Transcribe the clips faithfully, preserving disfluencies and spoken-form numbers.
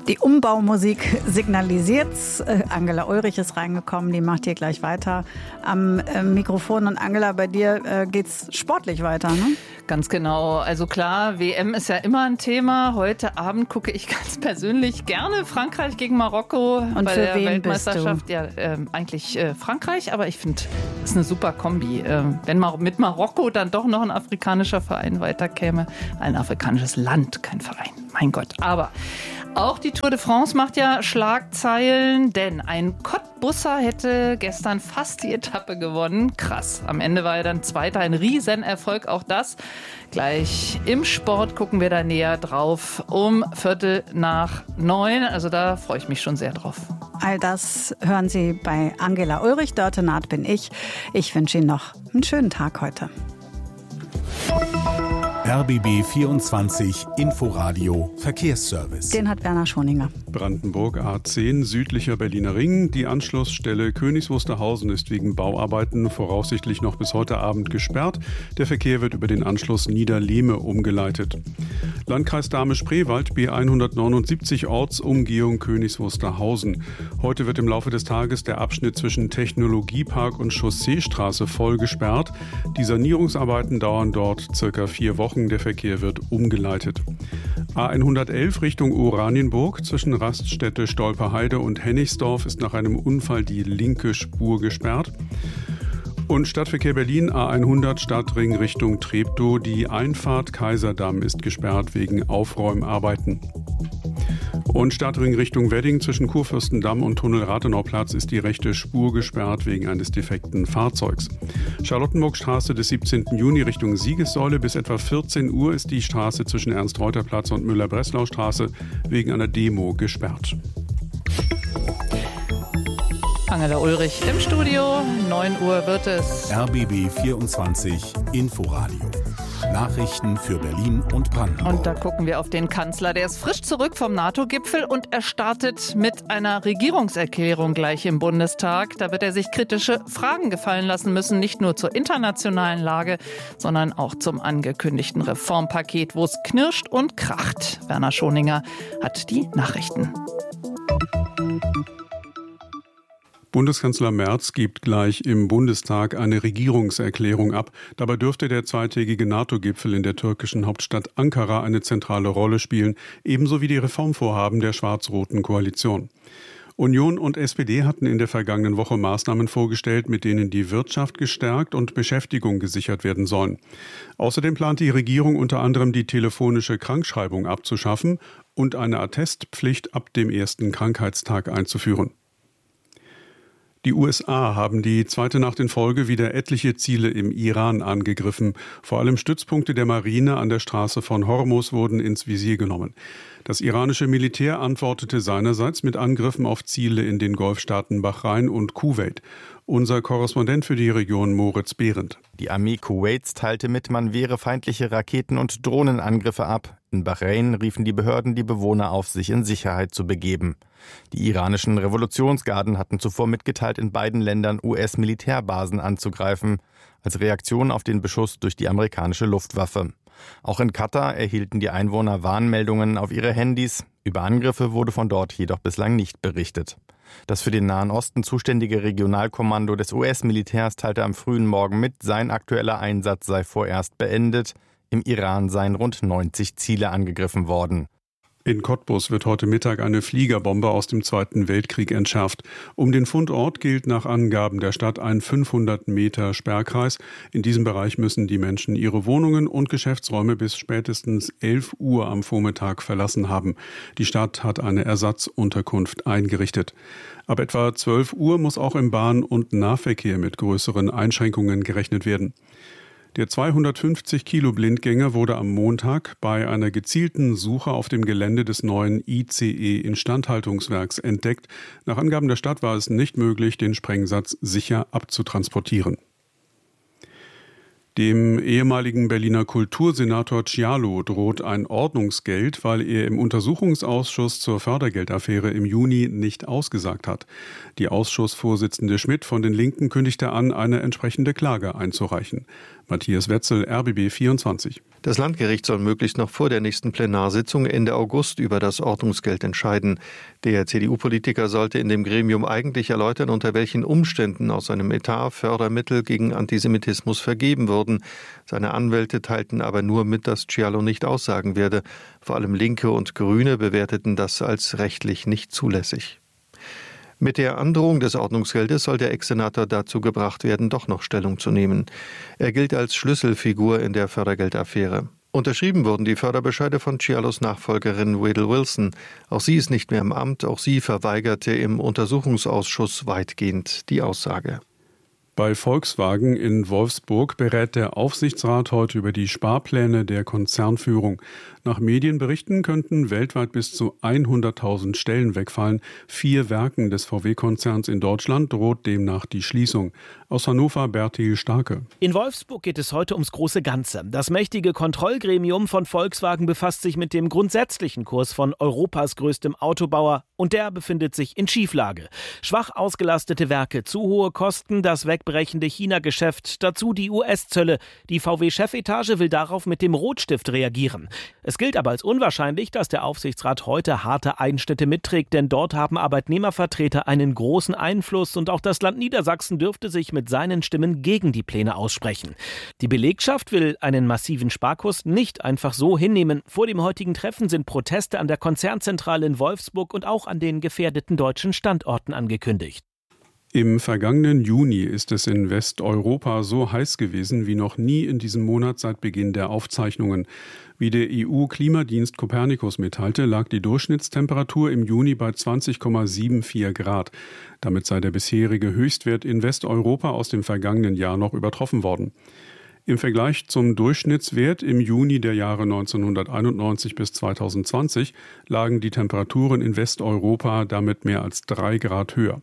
Die Umbaumusik signalisiert's. Äh, Angela Ulrich ist reingekommen, die macht hier gleich weiter am äh, Mikrofon. Und Angela, bei dir äh, geht's sportlich weiter, ne? Ganz genau. Also klar, W M ist ja immer ein Thema. Heute Abend gucke ich ganz persönlich gerne Frankreich gegen Marokko. Und bei für der wen Weltmeisterschaft. bist du? Ja, äh, eigentlich äh, Frankreich, aber ich finde, das ist eine super Kombi. Äh, wenn mal mit Marokko dann doch noch ein afrikanischer Verein weiterkäme. Ein afrikanisches Land, kein Verein. Mein Gott. Aber auch die Tour de France macht ja Schlagzeilen, denn ein Cottbusser hätte gestern fast die Etappe gewonnen. Krass, am Ende war er dann Zweiter, ein Riesenerfolg, auch das. Gleich im Sport gucken wir da näher drauf um Viertel nach neun, also da freue ich mich schon sehr drauf. All das hören Sie bei Angela Ulrich, Dörte Naht bin ich. Ich wünsche Ihnen noch einen schönen Tag heute. R B B vierundzwanzig Inforadio Verkehrsservice. Den hat Werner Schoninger. Brandenburg A zehn, südlicher Berliner Ring. Die Anschlussstelle Königs Wusterhausen ist wegen Bauarbeiten voraussichtlich noch bis heute Abend gesperrt. Der Verkehr wird über den Anschluss Niederlehme umgeleitet. Landkreis Dahme-Spreewald B hundertneunundsiebzig Ortsumgehung Königs Wusterhausen. Heute wird im Laufe des Tages der Abschnitt zwischen Technologiepark und Chausseestraße voll gesperrt. Die Sanierungsarbeiten dauern dort circa vier Wochen. Der Verkehr wird umgeleitet. A hundertelf Richtung Oranienburg zwischen Raststätte Stolperheide und Hennigsdorf ist nach einem Unfall die linke Spur gesperrt. Und Stadtverkehr Berlin A hundert Stadtring Richtung Treptow. Die Einfahrt Kaiserdamm ist gesperrt wegen Aufräumarbeiten. Und Stadtring Richtung Wedding zwischen Kurfürstendamm und Tunnel Rathenauplatz ist die rechte Spur gesperrt wegen eines defekten Fahrzeugs. Charlottenburgstraße des siebzehnten Juni Richtung Siegessäule bis etwa vierzehn Uhr ist die Straße zwischen Ernst-Reuter-Platz und Müller-Breslau-Straße wegen einer Demo gesperrt. Angela Ulrich im Studio, neun Uhr wird es. R B B vierundzwanzig Inforadio. Nachrichten für Berlin und Brandenburg. Und da gucken wir auf den Kanzler. Der ist frisch zurück vom NATO-Gipfel und er startet mit einer Regierungserklärung gleich im Bundestag. Da wird er sich kritische Fragen gefallen lassen müssen, nicht nur zur internationalen Lage, sondern auch zum angekündigten Reformpaket, wo es knirscht und kracht. Werner Schoninger hat die Nachrichten. Bundeskanzler Merz gibt gleich im Bundestag eine Regierungserklärung ab. Dabei dürfte der zweitägige NATO-Gipfel in der türkischen Hauptstadt Ankara eine zentrale Rolle spielen, ebenso wie die Reformvorhaben der schwarz-roten Koalition. Union und S P D hatten in der vergangenen Woche Maßnahmen vorgestellt, mit denen die Wirtschaft gestärkt und Beschäftigung gesichert werden sollen. Außerdem plant die Regierung unter anderem die telefonische Krankschreibung abzuschaffen und eine Attestpflicht ab dem ersten Krankheitstag einzuführen. Die U S A haben die zweite Nacht in Folge wieder etliche Ziele im Iran angegriffen. Vor allem Stützpunkte der Marine an der Straße von Hormuz wurden ins Visier genommen. Das iranische Militär antwortete seinerseits mit Angriffen auf Ziele in den Golfstaaten Bahrain und Kuwait. Unser Korrespondent für die Region Moritz Behrendt. Die Armee Kuwaits teilte mit, man wehre feindliche Raketen- und Drohnenangriffe ab. In Bahrain riefen die Behörden die Bewohner auf, sich in Sicherheit zu begeben. Die iranischen Revolutionsgarden hatten zuvor mitgeteilt, in beiden Ländern U S-Militärbasen anzugreifen, als Reaktion auf den Beschuss durch die amerikanische Luftwaffe. Auch in Katar erhielten die Einwohner Warnmeldungen auf ihre Handys. Über Angriffe wurde von dort jedoch bislang nicht berichtet. Das für den Nahen Osten zuständige Regionalkommando des U S-Militärs teilte am frühen Morgen mit, sein aktueller Einsatz sei vorerst beendet. Im Iran seien rund neunzig Ziele angegriffen worden. In Cottbus wird heute Mittag eine Fliegerbombe aus dem Zweiten Weltkrieg entschärft. Um den Fundort gilt nach Angaben der Stadt ein fünfhundert Meter Sperrkreis. In diesem Bereich müssen die Menschen ihre Wohnungen und Geschäftsräume bis spätestens elf Uhr am Vormittag verlassen haben. Die Stadt hat eine Ersatzunterkunft eingerichtet. Ab etwa zwölf Uhr muss auch im Bahn- und Nahverkehr mit größeren Einschränkungen gerechnet werden. Der zweihundertfünfzig Kilo Blindgänger wurde am Montag bei einer gezielten Suche auf dem Gelände des neuen I C E-Instandhaltungswerks entdeckt. Nach Angaben der Stadt war es nicht möglich, den Sprengsatz sicher abzutransportieren. Dem ehemaligen Berliner Kultursenator Cialo droht ein Ordnungsgeld, weil er im Untersuchungsausschuss zur Fördergeldaffäre im Juni nicht ausgesagt hat. Die Ausschussvorsitzende Schmidt von den Linken kündigte an, eine entsprechende Klage einzureichen. Matthias Wetzel, R B B vierundzwanzig. Das Landgericht soll möglichst noch vor der nächsten Plenarsitzung Ende August über das Ordnungsgeld entscheiden. Der C D U-Politiker sollte in dem Gremium eigentlich erläutern, unter welchen Umständen aus seinem Etat Fördermittel gegen Antisemitismus vergeben wurden. Seine Anwälte teilten aber nur mit, dass Cialo nicht aussagen werde. Vor allem Linke und Grüne bewerteten das als rechtlich nicht zulässig. Mit der Androhung des Ordnungsgeldes soll der Ex-Senator dazu gebracht werden, doch noch Stellung zu nehmen. Er gilt als Schlüsselfigur in der Fördergeldaffäre. Unterschrieben wurden die Förderbescheide von Cialos Nachfolgerin Wedel Wilson. Auch sie ist nicht mehr im Amt, auch sie verweigerte im Untersuchungsausschuss weitgehend die Aussage. Bei Volkswagen in Wolfsburg berät der Aufsichtsrat heute über die Sparpläne der Konzernführung. Nach Medienberichten könnten weltweit bis zu hunderttausend Stellen wegfallen. Vier Werken des V W-Konzerns in Deutschland droht demnach die Schließung. Aus Hannover Bertil Starke. In Wolfsburg geht es heute ums große Ganze. Das mächtige Kontrollgremium von Volkswagen befasst sich mit dem grundsätzlichen Kurs von Europas größtem Autobauer und der befindet sich in Schieflage. Schwach ausgelastete Werke, zu hohe Kosten, das wegbrechende China-Geschäft, dazu die U S-Zölle. Die V W-Chefetage will darauf mit dem Rotstift reagieren. Es gilt aber als unwahrscheinlich, dass der Aufsichtsrat heute harte Einschnitte mitträgt, denn dort haben Arbeitnehmervertreter einen großen Einfluss und auch das Land Niedersachsen dürfte sich mit seinen Stimmen gegen die Pläne aussprechen. Die Belegschaft will einen massiven Sparkurs nicht einfach so hinnehmen. Vor dem heutigen Treffen sind Proteste an der Konzernzentrale in Wolfsburg und auch an den gefährdeten deutschen Standorten angekündigt. Im vergangenen Juni ist es in Westeuropa so heiß gewesen wie noch nie in diesem Monat seit Beginn der Aufzeichnungen. Wie der E U-Klimadienst Copernicus mitteilte, lag die Durchschnittstemperatur im Juni bei zwanzig Komma vierundsiebzig Grad. Damit sei der bisherige Höchstwert in Westeuropa aus dem vergangenen Jahr noch übertroffen worden. Im Vergleich zum Durchschnittswert im Juni der Jahre neunzehnhunderteinundneunzig bis zweitausendzwanzig lagen die Temperaturen in Westeuropa damit mehr als drei Grad höher.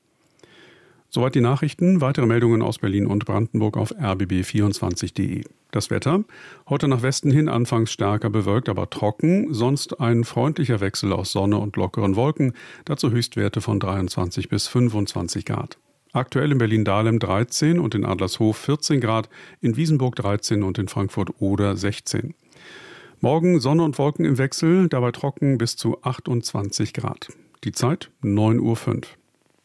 Soweit die Nachrichten. Weitere Meldungen aus Berlin und Brandenburg auf r b b vierundzwanzig punkt d e. Das Wetter. Heute nach Westen hin anfangs stärker bewölkt, aber trocken. Sonst ein freundlicher Wechsel aus Sonne und lockeren Wolken. Dazu Höchstwerte von dreiundzwanzig bis fünfundzwanzig Grad. Aktuell in Berlin-Dahlem dreizehn und in Adlershof vierzehn Grad, in Wiesenburg dreizehn und in Frankfurt-Oder sechzehn. Morgen Sonne und Wolken im Wechsel, dabei trocken bis zu achtundzwanzig Grad. Die Zeit neun Uhr fünf.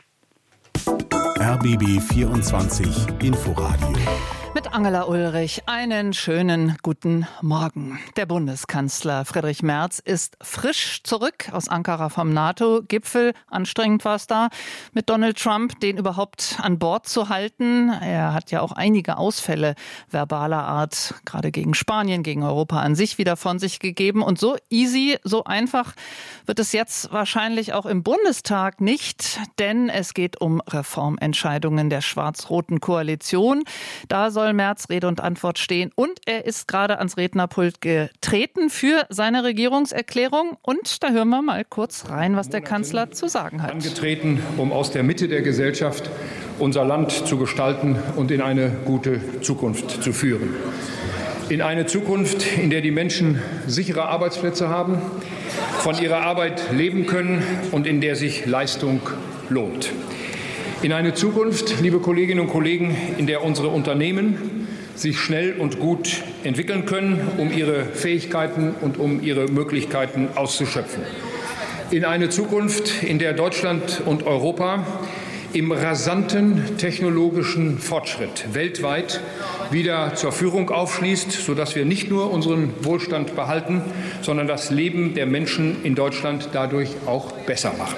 R B B vierundzwanzig Inforadio. Mit Angela Ulrich einen schönen guten Morgen. Der Bundeskanzler Friedrich Merz ist frisch zurück aus Ankara vom NATO-Gipfel. Anstrengend war es da, mit Donald Trump den überhaupt an Bord zu halten. Er hat ja auch einige Ausfälle verbaler Art, gerade gegen Spanien, gegen Europa an sich wieder von sich gegeben. Und so easy, so einfach wird es jetzt wahrscheinlich auch im Bundestag nicht, denn es geht um Reformentscheidungen der schwarz-roten Koalition. Da soll Merz Rede und Antwort stehen und er ist gerade ans Rednerpult getreten für seine Regierungserklärung und da hören wir mal kurz rein, was der Kanzler zu sagen hat. Angetreten, um aus der Mitte der Gesellschaft unser Land zu gestalten und in eine gute Zukunft zu führen. In eine Zukunft, in der die Menschen sichere Arbeitsplätze haben, von ihrer Arbeit leben können und in der sich Leistung lohnt. In eine Zukunft, liebe Kolleginnen und Kollegen, in der unsere Unternehmen sich schnell und gut entwickeln können, um ihre Fähigkeiten und um ihre Möglichkeiten auszuschöpfen. In eine Zukunft, in der Deutschland und Europa im rasanten technologischen Fortschritt weltweit wieder zur Führung aufschließt, sodass wir nicht nur unseren Wohlstand behalten, sondern das Leben der Menschen in Deutschland dadurch auch besser machen.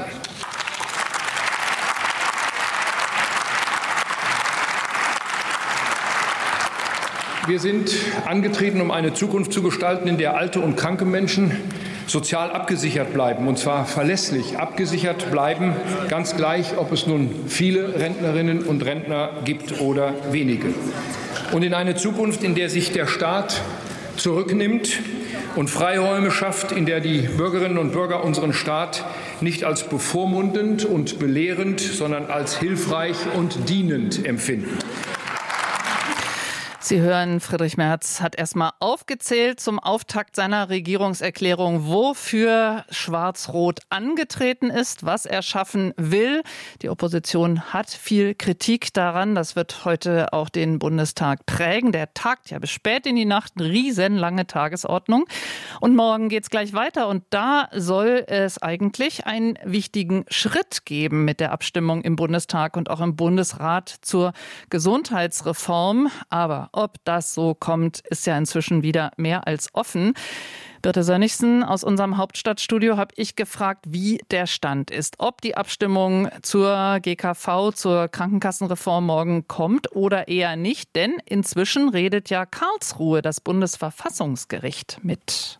Wir sind angetreten, um eine Zukunft zu gestalten, in der alte und kranke Menschen sozial abgesichert bleiben, und zwar verlässlich abgesichert bleiben, ganz gleich, ob es nun viele Rentnerinnen und Rentner gibt oder wenige. Und in eine Zukunft, in der sich der Staat zurücknimmt und Freiräume schafft, in der die Bürgerinnen und Bürger unseren Staat nicht als bevormundend und belehrend, sondern als hilfreich und dienend empfinden. Sie hören, Friedrich Merz hat erstmal aufgezählt zum Auftakt seiner Regierungserklärung, wofür Schwarz-Rot angetreten ist, was er schaffen will. Die Opposition hat viel Kritik daran. Das wird heute auch den Bundestag prägen. Der tagt ja bis spät in die Nacht, eine riesenlange Tagesordnung. Und morgen geht's gleich weiter. Und da soll es eigentlich einen wichtigen Schritt geben mit der Abstimmung im Bundestag und auch im Bundesrat zur Gesundheitsreform. Aber ob das so kommt, ist ja inzwischen wieder mehr als offen. Birte Sönnigsen aus unserem Hauptstadtstudio habe ich gefragt, wie der Stand ist. Ob die Abstimmung zur G K V, zur Krankenkassenreform morgen kommt oder eher nicht. Denn inzwischen redet ja Karlsruhe, das Bundesverfassungsgericht, mit.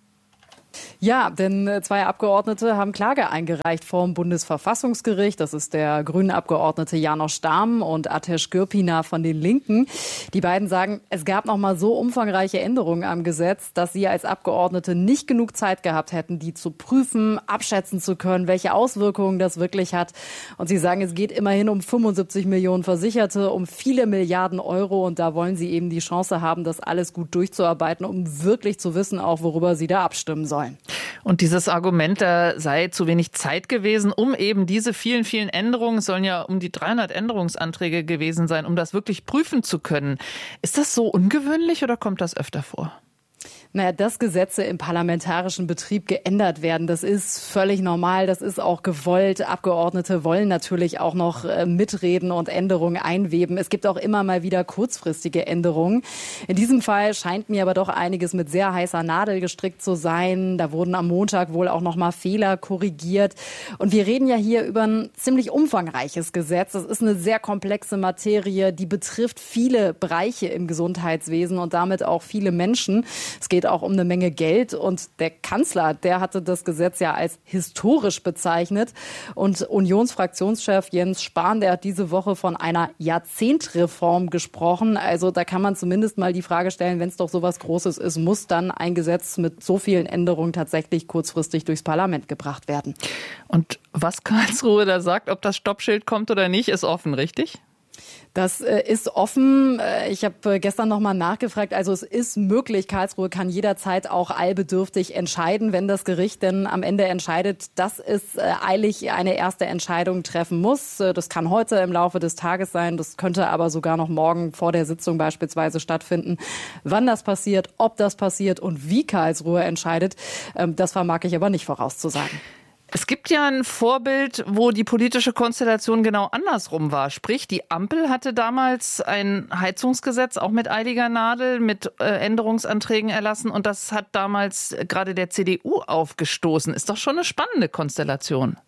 Ja, denn zwei Abgeordnete haben Klage eingereicht vor dem Bundesverfassungsgericht. Das ist der grüne Abgeordnete Janosch Dahm und Ateş Gürpınar von den Linken. Die beiden sagen, es gab noch mal so umfangreiche Änderungen am Gesetz, dass sie als Abgeordnete nicht genug Zeit gehabt hätten, die zu prüfen, abschätzen zu können, welche Auswirkungen das wirklich hat. Und sie sagen, es geht immerhin um fünfundsiebzig Millionen Versicherte, um viele Milliarden Euro. Und da wollen sie eben die Chance haben, das alles gut durchzuarbeiten, um wirklich zu wissen, auch worüber sie da abstimmen sollen. Und dieses Argument, da sei zu wenig Zeit gewesen, um eben diese vielen, vielen Änderungen, es sollen ja um die dreihundert Änderungsanträge gewesen sein, um das wirklich prüfen zu können. Ist das so ungewöhnlich oder kommt das öfter vor? Naja, dass Gesetze im parlamentarischen Betrieb geändert werden, das ist völlig normal, das ist auch gewollt. Abgeordnete wollen natürlich auch noch äh, mitreden und Änderungen einweben. Es gibt auch immer mal wieder kurzfristige Änderungen. In diesem Fall scheint mir aber doch einiges mit sehr heißer Nadel gestrickt zu sein. Da wurden am Montag wohl auch noch mal Fehler korrigiert. Und wir reden ja hier über ein ziemlich umfangreiches Gesetz. Das ist eine sehr komplexe Materie, die betrifft viele Bereiche im Gesundheitswesen und damit auch viele Menschen. Es geht auch um eine Menge Geld und der Kanzler, der hatte das Gesetz ja als historisch bezeichnet und Unionsfraktionschef Jens Spahn, der hat diese Woche von einer Jahrzehntreform gesprochen. Also da kann man zumindest mal die Frage stellen, wenn es doch sowas Großes ist, muss dann ein Gesetz mit so vielen Änderungen tatsächlich kurzfristig durchs Parlament gebracht werden. Und was Karlsruhe da sagt, ob das Stoppschild kommt oder nicht, ist offen, richtig? Das äh, ist offen. Ich habe äh, gestern noch mal nachgefragt. Also es ist möglich, Karlsruhe kann jederzeit auch eilbedürftig entscheiden, wenn das Gericht denn am Ende entscheidet, dass es äh, eilig eine erste Entscheidung treffen muss. Äh, das kann heute im Laufe des Tages sein. Das könnte aber sogar noch morgen vor der Sitzung beispielsweise stattfinden. Wann das passiert, ob das passiert und wie Karlsruhe entscheidet, äh, das vermag ich aber nicht vorauszusagen. Es gibt ja ein Vorbild, wo die politische Konstellation genau andersrum war. Sprich, die Ampel hatte damals ein Heizungsgesetz auch mit eiliger Nadel, mit äh, Änderungsanträgen erlassen. Und das hat damals gerade der C D U aufgestoßen. Ist doch schon eine spannende Konstellation.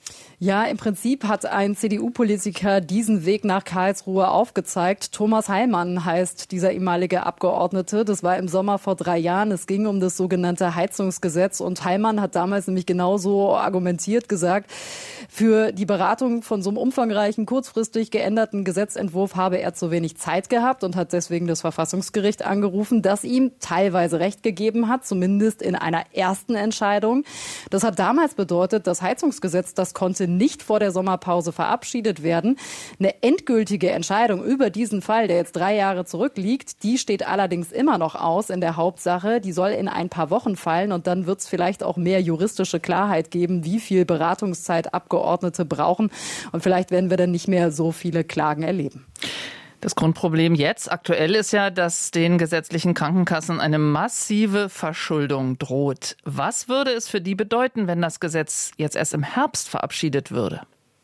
Ja, im Prinzip hat ein C D U-Politiker diesen Weg nach Karlsruhe aufgezeigt. Thomas Heilmann heißt dieser ehemalige Abgeordnete. Das war im Sommer vor drei Jahren. Es ging um das sogenannte Heizungsgesetz. Und Heilmann hat damals nämlich genauso argumentiert, gesagt, für die Beratung von so einem umfangreichen, kurzfristig geänderten Gesetzentwurf habe er zu wenig Zeit gehabt und hat deswegen das Verfassungsgericht angerufen, das ihm teilweise Recht gegeben hat, zumindest in einer ersten Entscheidung. Das hat damals bedeutet, das Heizungsgesetz, das konnte nicht vor der Sommerpause verabschiedet werden. Eine endgültige Entscheidung über diesen Fall, der jetzt drei Jahre zurückliegt, die steht allerdings immer noch aus in der Hauptsache. Die soll in ein paar Wochen fallen und dann wird es vielleicht auch mehr juristische Klarheit geben, wie viel Beratungszeit Abgeordnete brauchen. Und vielleicht werden wir dann nicht mehr so viele Klagen erleben. Das Grundproblem jetzt aktuell ist ja, dass den gesetzlichen Krankenkassen eine massive Verschuldung droht. Was würde es für die bedeuten, wenn das Gesetz jetzt erst im Herbst verabschiedet würde?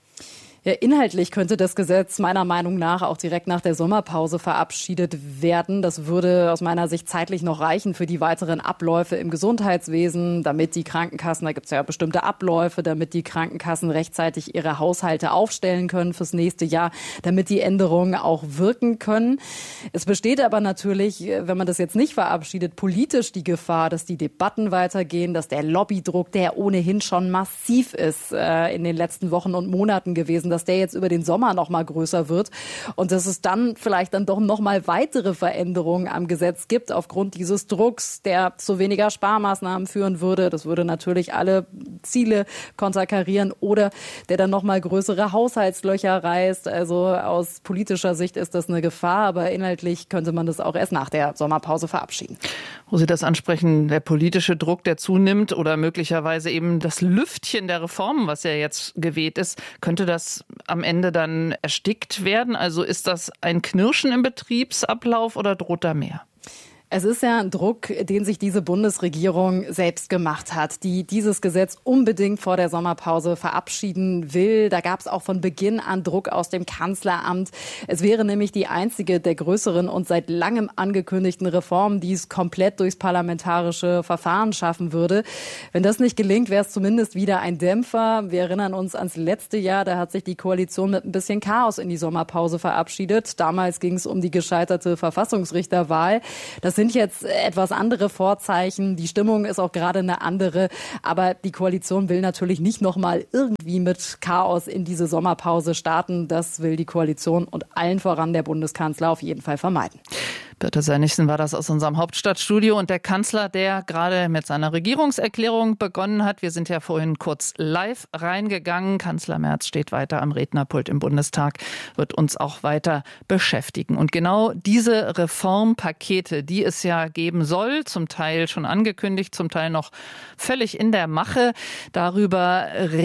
Ja, inhaltlich könnte das Gesetz meiner Meinung nach auch direkt nach der Sommerpause verabschiedet werden. Das würde aus meiner Sicht zeitlich noch reichen für die weiteren Abläufe im Gesundheitswesen, damit die Krankenkassen, da gibt es ja bestimmte Abläufe, damit die Krankenkassen rechtzeitig ihre Haushalte aufstellen können fürs nächste Jahr, damit die Änderungen auch wirken können. Es besteht aber natürlich, wenn man das jetzt nicht verabschiedet, politisch die Gefahr, dass die Debatten weitergehen, dass der Lobbydruck, der ohnehin schon massiv ist, in den letzten Wochen und Monaten gewesen, dass der jetzt über den Sommer noch mal größer wird und dass es dann vielleicht dann doch noch mal weitere Veränderungen am Gesetz gibt aufgrund dieses Drucks, der zu weniger Sparmaßnahmen führen würde. Das würde natürlich alle Ziele konterkarieren oder der dann nochmal größere Haushaltslöcher reißt. Also aus politischer Sicht ist das eine Gefahr, aber inhaltlich könnte man das auch erst nach der Sommerpause verabschieden. Wo Sie das ansprechen, der politische Druck, der zunimmt oder möglicherweise eben das Lüftchen der Reformen, was ja jetzt geweht ist, könnte das am Ende dann erstickt werden? Also ist das ein Knirschen im Betriebsablauf oder droht da mehr? Es ist ja ein Druck, den sich diese Bundesregierung selbst gemacht hat, die dieses Gesetz unbedingt vor der Sommerpause verabschieden will. Da gab es auch von Beginn an Druck aus dem Kanzleramt. Es wäre nämlich die einzige der größeren und seit langem angekündigten Reformen, die es komplett durchs parlamentarische Verfahren schaffen würde. Wenn das nicht gelingt, wäre es zumindest wieder ein Dämpfer. Wir erinnern uns ans letzte Jahr, da hat sich die Koalition mit ein bisschen Chaos in die Sommerpause verabschiedet. Damals ging es um die gescheiterte Verfassungsrichterwahl. Das sind jetzt etwas andere Vorzeichen. Die Stimmung ist auch gerade eine andere. Aber die Koalition will natürlich nicht noch mal irgendwie mit Chaos in diese Sommerpause starten. Das will die Koalition und allen voran der Bundeskanzler auf jeden Fall vermeiden. Birte Sönnigsen war das aus unserem Hauptstadtstudio und der Kanzler, der gerade mit seiner Regierungserklärung begonnen hat. Wir sind ja vorhin kurz live reingegangen. Kanzler Merz steht weiter am Rednerpult im Bundestag, wird uns auch weiter beschäftigen. Und genau diese Reformpakete, die es ja geben soll, zum Teil schon angekündigt, zum Teil noch völlig in der Mache, darüber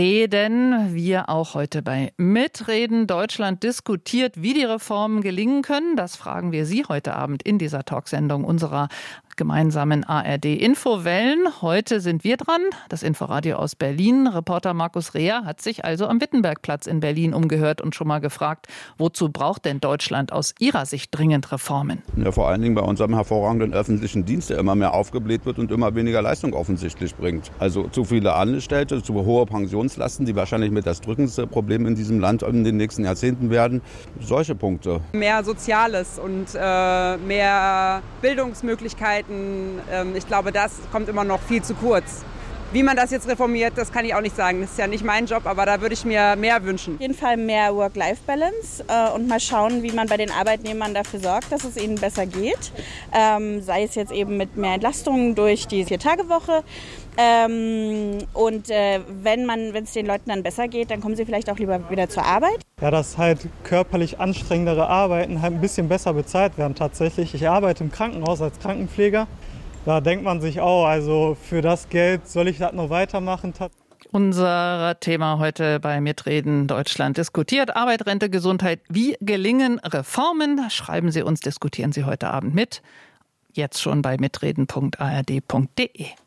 reden wir auch heute bei Mitreden. Deutschland diskutiert, wie die Reformen gelingen können. Das fragen wir Sie heute Abend in dieser Talksendung unserer gemeinsamen A R D-Infowellen. Heute sind wir dran, das Inforadio aus Berlin. Reporter Markus Reher hat sich also am Wittenbergplatz in Berlin umgehört und schon mal gefragt, wozu braucht denn Deutschland aus Ihrer Sicht dringend Reformen? Ja, vor allen Dingen bei unserem hervorragenden öffentlichen Dienst, der immer mehr aufgebläht wird und immer weniger Leistung offensichtlich bringt. Also zu viele Angestellte, zu hohe Pensionslasten, die wahrscheinlich mit das drückendste Problem in diesem Land in den nächsten Jahrzehnten werden. Solche Punkte. Mehr Soziales und äh, mehr Bildungsmöglichkeiten. Ich glaube, das kommt immer noch viel zu kurz. Wie man das jetzt reformiert, das kann ich auch nicht sagen. Das ist ja nicht mein Job, aber da würde ich mir mehr wünschen. Auf jeden Fall mehr Work-Life-Balance äh, und mal schauen, wie man bei den Arbeitnehmern dafür sorgt, dass es ihnen besser geht. Ähm, sei es jetzt eben mit mehr Entlastung durch die Vier-Tage-Woche. Ähm, und äh, wenn man, wenn es den Leuten dann besser geht, dann kommen sie vielleicht auch lieber wieder zur Arbeit. Ja, dass halt körperlich anstrengendere Arbeiten halt ein bisschen besser bezahlt werden tatsächlich. Ich arbeite im Krankenhaus als Krankenpfleger. Da denkt man sich auch, also für das Geld soll ich das noch weitermachen? Unser Thema heute bei Mitreden Deutschland diskutiert. Arbeit, Rente, Gesundheit. Wie gelingen Reformen? Schreiben Sie uns, diskutieren Sie heute Abend mit. Jetzt schon bei mitreden punkt a r d punkt d e.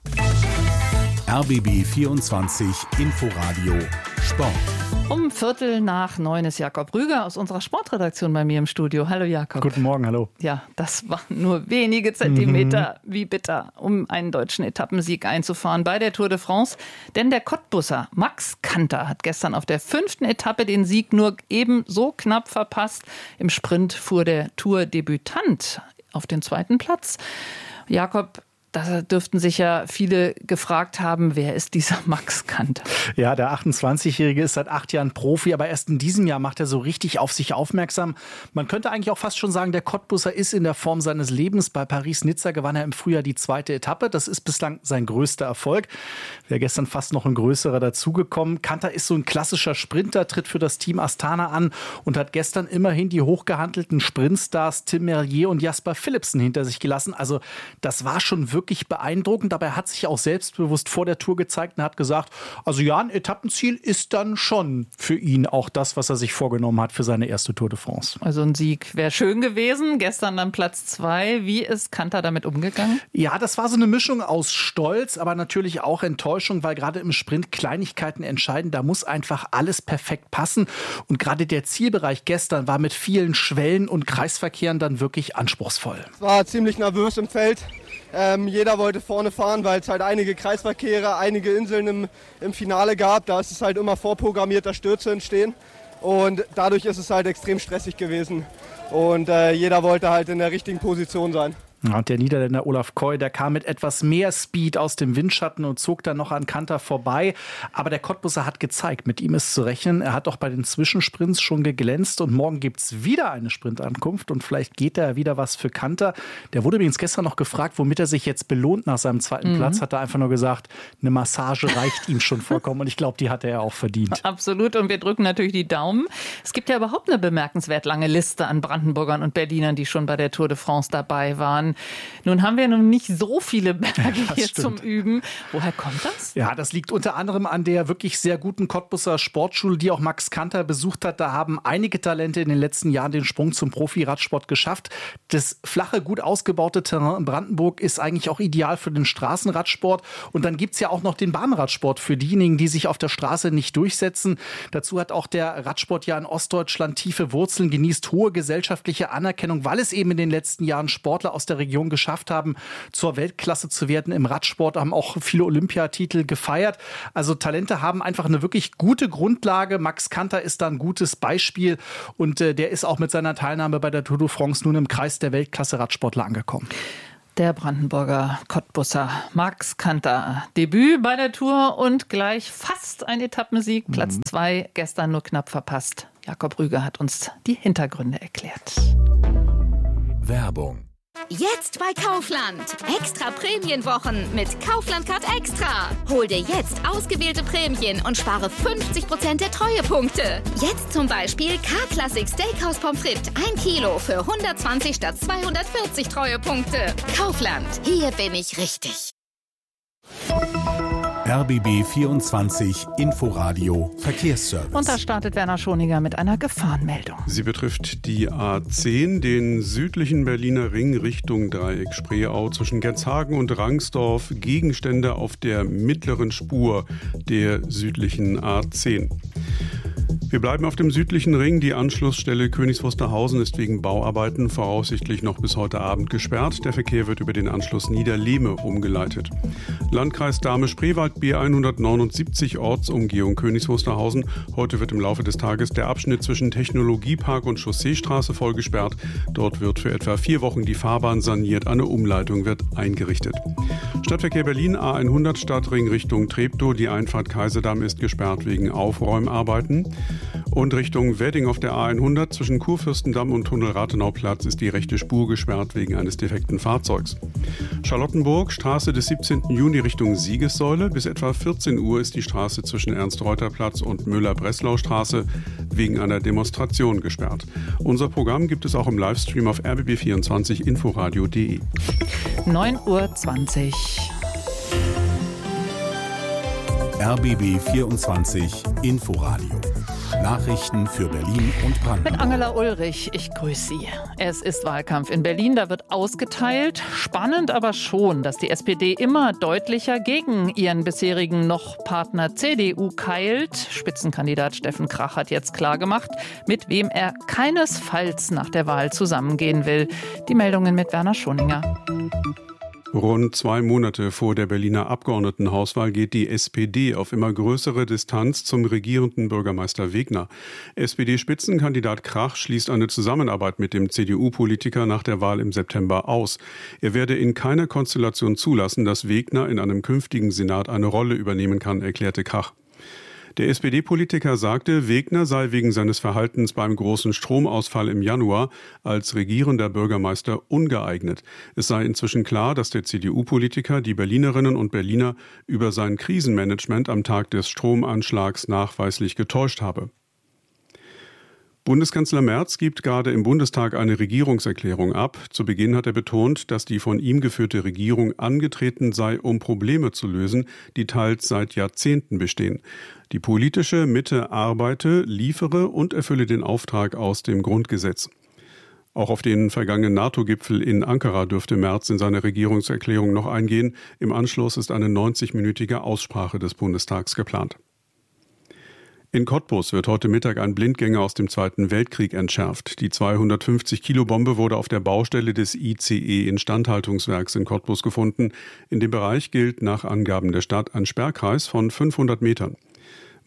R B B vierundzwanzig Inforadio Sport. Um Viertel nach neun ist Jakob Rüger aus unserer Sportredaktion bei mir im Studio. Hallo Jakob. Guten Morgen, hallo. Ja, das waren nur wenige Zentimeter, mhm. wie bitter, um einen deutschen Etappensieg einzufahren bei der Tour de France. Denn der Cottbusser Max Kanter hat gestern auf der fünften Etappe den Sieg nur eben so knapp verpasst. Im Sprint fuhr der Tour-Debütant auf den zweiten Platz. Jakob, da dürften sich ja viele gefragt haben, wer ist dieser Max Kanter? Ja, der achtundzwanzigjährige ist seit acht Jahren Profi, aber erst in diesem Jahr macht er so richtig auf sich aufmerksam. Man könnte eigentlich auch fast schon sagen, der Cottbusser ist in der Form seines Lebens. Bei Paris-Nizza gewann er im Frühjahr die zweite Etappe. Das ist bislang sein größter Erfolg. Wäre gestern fast noch ein größerer dazugekommen. Kanter ist so ein klassischer Sprinter, tritt für das Team Astana an und hat gestern immerhin die hochgehandelten Sprintstars Tim Merlier und Jasper Philipsen hinter sich gelassen. Also das war schon wirklich wirklich beeindruckend. Dabei hat sich auch selbstbewusst vor der Tour gezeigt und hat gesagt, also ja, ein Etappenziel ist dann schon für ihn auch das, was er sich vorgenommen hat für seine erste Tour de France. Also ein Sieg wäre schön gewesen. Gestern dann Platz zwei. Wie ist Kanter damit umgegangen? Ja, das war so eine Mischung aus Stolz, aber natürlich auch Enttäuschung, weil gerade im Sprint Kleinigkeiten entscheiden. Da muss einfach alles perfekt passen. Und gerade der Zielbereich gestern war mit vielen Schwellen und Kreisverkehren dann wirklich anspruchsvoll. Es war ziemlich nervös im Feld. Ähm, jeder wollte vorne fahren, weil es halt einige Kreisverkehre, einige Inseln im, im Finale gab. Da ist es halt immer vorprogrammiert, dass Stürze entstehen. Und dadurch ist es halt extrem stressig gewesen. Und äh, jeder wollte halt in der richtigen Position sein. Ja, und der Niederländer Olaf Koy, der kam mit etwas mehr Speed aus dem Windschatten und zog dann noch an Kanter vorbei. Aber der Cottbuser hat gezeigt, mit ihm ist zu rechnen. Er hat auch bei den Zwischensprints schon geglänzt und morgen gibt es wieder eine Sprintankunft und vielleicht geht da wieder was für Kanter. Der wurde übrigens gestern noch gefragt, womit er sich jetzt belohnt nach seinem zweiten mhm. Platz. Hat er einfach nur gesagt, eine Massage reicht ihm schon vollkommen und ich glaube, die hat er auch verdient. Absolut, und wir drücken natürlich die Daumen. Es gibt ja überhaupt eine bemerkenswert lange Liste an Brandenburgern und Berlinern, die schon bei der Tour de France dabei waren. Nun haben wir nun nicht so viele Berge ja, hier stimmt. zum Üben. Woher kommt das? Ja, das liegt unter anderem an der wirklich sehr guten Cottbuser Sportschule, die auch Max Kanter besucht hat. Da haben einige Talente in den letzten Jahren den Sprung zum Profi-Radsport geschafft. Das flache, gut ausgebaute Terrain in Brandenburg ist eigentlich auch ideal für den Straßenradsport. Und dann gibt es ja auch noch den Bahnradsport für diejenigen, die sich auf der Straße nicht durchsetzen. Dazu hat auch der Radsport ja in Ostdeutschland tiefe Wurzeln, genießt hohe gesellschaftliche Anerkennung, weil es eben in den letzten Jahren Sportler aus der Region geschafft haben, zur Weltklasse zu werden im Radsport, haben auch viele Olympiatitel gefeiert. Also Talente haben einfach eine wirklich gute Grundlage. Max Kanter ist da ein gutes Beispiel und äh, der ist auch mit seiner Teilnahme bei der Tour de France nun im Kreis der Weltklasse-Radsportler angekommen. Der Brandenburger Cottbusser Max Kanter. Debüt bei der Tour und gleich fast ein Etappensieg. Platz zwei, mhm. gestern nur knapp verpasst. Jakob Rüger hat uns die Hintergründe erklärt. Werbung. Jetzt bei Kaufland. Extra Prämienwochen mit Kaufland Card Extra. Hol dir jetzt ausgewählte Prämien und spare fünfzig Prozent der Treuepunkte. Jetzt zum Beispiel K-Classic Steakhouse Pommes frites ein Kilo für hundertzwanzig statt zweihundertvierzig Treuepunkte. Kaufland. Hier bin ich richtig. R B B vierundzwanzig Inforadio Verkehrsservice. Und da startet Werner Schoniger mit einer Gefahrenmeldung. Sie betrifft die A zehn, den südlichen Berliner Ring Richtung Dreieck Spreeau zwischen Gerzhagen und Rangsdorf. Gegenstände auf der mittleren Spur der südlichen A zehn. Wir bleiben auf dem südlichen Ring. Die Anschlussstelle Königs Wusterhausen ist wegen Bauarbeiten voraussichtlich noch bis heute Abend gesperrt. Der Verkehr wird über den Anschluss Niederlehme umgeleitet. Landkreis Dahme-Spreewald B hundertneunundsiebzig Ortsumgehung Königs Wusterhausen. Heute wird im Laufe des Tages der Abschnitt zwischen Technologiepark und Chausseestraße voll gesperrt. Dort wird für etwa vier Wochen die Fahrbahn saniert. Eine Umleitung wird eingerichtet. Stadtverkehr Berlin A hundert Stadtring Richtung Treptow. Die Einfahrt Kaiserdamm ist gesperrt wegen Aufräumarbeiten. Und Richtung Wedding auf der A hundert zwischen Kurfürstendamm und Tunnel Rathenauplatz ist die rechte Spur gesperrt wegen eines defekten Fahrzeugs. Charlottenburg, Straße des siebzehnten Juni Richtung Siegessäule. Bis etwa vierzehn Uhr ist die Straße zwischen Ernst-Reuter-Platz und Müller-Breslau-Straße wegen einer Demonstration gesperrt. Unser Programm gibt es auch im Livestream auf r b b vierundzwanzig inforadio punkt de. neun Uhr zwanzig. R B B vierundzwanzig Inforadio. Nachrichten für Berlin und Brandenburg. Mit Angela Ulrich, ich grüße Sie. Es ist Wahlkampf in Berlin, da wird ausgeteilt. Spannend aber schon, dass die S P D immer deutlicher gegen ihren bisherigen Noch-Partner C D U keilt. Spitzenkandidat Steffen Krach hat jetzt klargemacht, mit wem er keinesfalls nach der Wahl zusammengehen will. Die Meldungen mit Werner Schoninger. Rund zwei Monate vor der Berliner Abgeordnetenhauswahl geht die S P D auf immer größere Distanz zum regierenden Bürgermeister Wegner. S P D-Spitzenkandidat Krach schließt eine Zusammenarbeit mit dem C D U-Politiker nach der Wahl im September aus. Er werde in keiner Konstellation zulassen, dass Wegner in einem künftigen Senat eine Rolle übernehmen kann, erklärte Krach. Der S P D-Politiker sagte, Wegner sei wegen seines Verhaltens beim großen Stromausfall im Januar als regierender Bürgermeister ungeeignet. Es sei inzwischen klar, dass der C D U-Politiker die Berlinerinnen und Berliner über sein Krisenmanagement am Tag des Stromanschlags nachweislich getäuscht habe. Bundeskanzler Merz gibt gerade im Bundestag eine Regierungserklärung ab. Zu Beginn hat er betont, dass die von ihm geführte Regierung angetreten sei, um Probleme zu lösen, die teils seit Jahrzehnten bestehen. Die politische Mitte arbeite, liefere und erfülle den Auftrag aus dem Grundgesetz. Auch auf den vergangenen NATO-Gipfel in Ankara dürfte Merz in seiner Regierungserklärung noch eingehen. Im Anschluss ist eine neunzig-minütige Aussprache des Bundestags geplant. In Cottbus wird heute Mittag ein Blindgänger aus dem Zweiten Weltkrieg entschärft. Die zweihundertfünfzig Kilo Bombe wurde auf der Baustelle des I C E-Instandhaltungswerks in Cottbus gefunden. In dem Bereich gilt nach Angaben der Stadt ein Sperrkreis von fünfhundert Metern.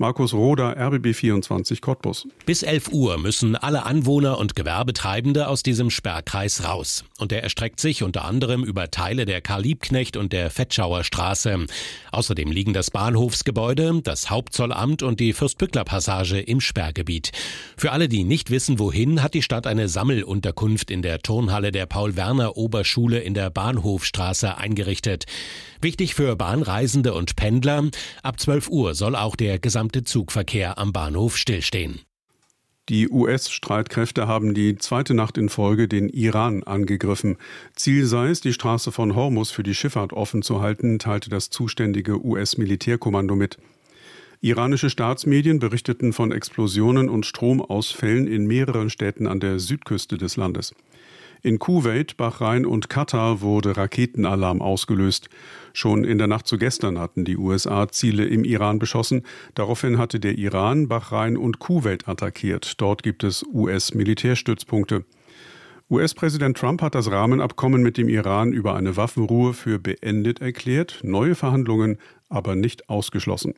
Markus Roder, R B B vierundzwanzig Cottbus. Bis elf Uhr müssen alle Anwohner und Gewerbetreibende aus diesem Sperrkreis raus. Und der erstreckt sich unter anderem über Teile der Karl-Liebknecht und der Fetschauer Straße. Außerdem liegen das Bahnhofsgebäude, das Hauptzollamt und die Fürstbückler-Passage im Sperrgebiet. Für alle, die nicht wissen, wohin, hat die Stadt eine Sammelunterkunft in der Turnhalle der Paul-Werner-Oberschule in der Bahnhofstraße eingerichtet. Wichtig für Bahnreisende und Pendler: ab zwölf Uhr soll auch der gesamte Zugverkehr am Bahnhof stillstehen. Die U S-Streitkräfte haben die zweite Nacht in Folge den Iran angegriffen. Ziel sei es, die Straße von Hormuz für die Schifffahrt offen zu halten, teilte das zuständige U S-Militärkommando mit. Iranische Staatsmedien berichteten von Explosionen und Stromausfällen in mehreren Städten an der Südküste des Landes. In Kuwait, Bahrain und Katar wurde Raketenalarm ausgelöst. Schon in der Nacht zu gestern hatten die U S A Ziele im Iran beschossen. Daraufhin hatte der Iran Bahrain und Kuwait attackiert. Dort gibt es U S-Militärstützpunkte. U S-Präsident Trump hat das Rahmenabkommen mit dem Iran über eine Waffenruhe für beendet erklärt, neue Verhandlungen aber nicht ausgeschlossen.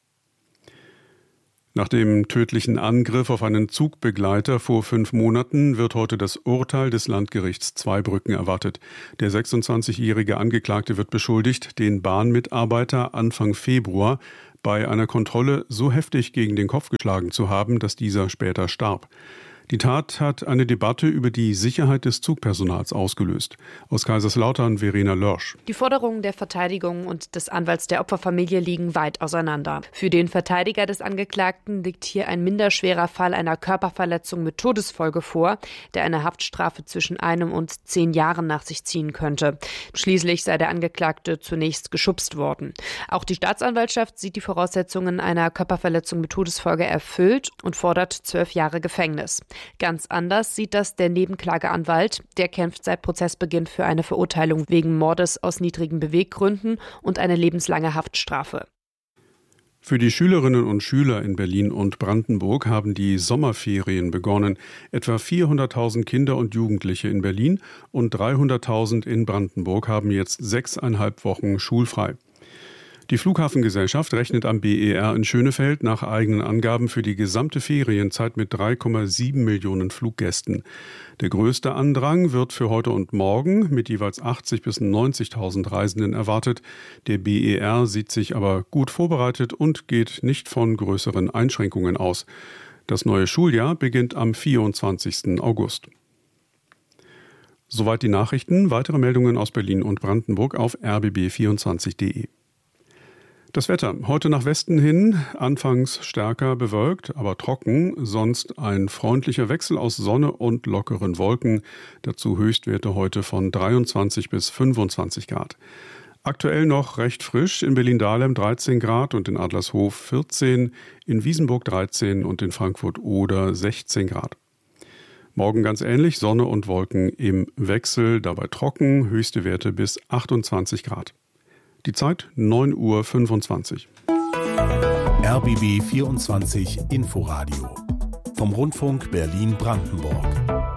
Nach dem tödlichen Angriff auf einen Zugbegleiter vor fünf Monaten wird heute das Urteil des Landgerichts Zweibrücken erwartet. Der sechsundzwanzigjährige Angeklagte wird beschuldigt, den Bahnmitarbeiter Anfang Februar bei einer Kontrolle so heftig gegen den Kopf geschlagen zu haben, dass dieser später starb. Die Tat hat eine Debatte über die Sicherheit des Zugpersonals ausgelöst. Aus Kaiserslautern Verena Lörsch. Die Forderungen der Verteidigung und des Anwalts der Opferfamilie liegen weit auseinander. Für den Verteidiger des Angeklagten liegt hier ein minderschwerer Fall einer Körperverletzung mit Todesfolge vor, der eine Haftstrafe zwischen einem und zehn Jahren nach sich ziehen könnte. Schließlich sei der Angeklagte zunächst geschubst worden. Auch die Staatsanwaltschaft sieht die Voraussetzungen einer Körperverletzung mit Todesfolge erfüllt und fordert zwölf Jahre Gefängnis. Ganz anders sieht das der Nebenklageanwalt. Der kämpft seit Prozessbeginn für eine Verurteilung wegen Mordes aus niedrigen Beweggründen und eine lebenslange Haftstrafe. Für die Schülerinnen und Schüler in Berlin und Brandenburg haben die Sommerferien begonnen. Etwa vierhunderttausend Kinder und Jugendliche in Berlin und dreihunderttausend in Brandenburg haben jetzt sechseinhalb Wochen schulfrei. Die Flughafengesellschaft rechnet am B E R in Schönefeld nach eigenen Angaben für die gesamte Ferienzeit mit drei Komma sieben Millionen Fluggästen. Der größte Andrang wird für heute und morgen mit jeweils achtzig bis neunzigtausend Reisenden erwartet. Der B E R sieht sich aber gut vorbereitet und geht nicht von größeren Einschränkungen aus. Das neue Schuljahr beginnt am vierundzwanzigsten August. Soweit die Nachrichten. Weitere Meldungen aus Berlin und Brandenburg auf r b b vierundzwanzig punkt d e. Das Wetter. Heute nach Westen hin, anfangs stärker bewölkt, aber trocken, sonst ein freundlicher Wechsel aus Sonne und lockeren Wolken. Dazu Höchstwerte heute von dreiundzwanzig bis fünfundzwanzig Grad. Aktuell noch recht frisch, in Berlin-Dahlem dreizehn Grad und in Adlershof vierzehn, in Wiesenburg dreizehn und in Frankfurt-Oder sechzehn Grad. Morgen ganz ähnlich, Sonne und Wolken im Wechsel, dabei trocken, höchste Werte bis achtundzwanzig Grad. Die Zeit neun Uhr fünfundzwanzig. R B B vierundzwanzig Inforadio vom Rundfunk Berlin-Brandenburg.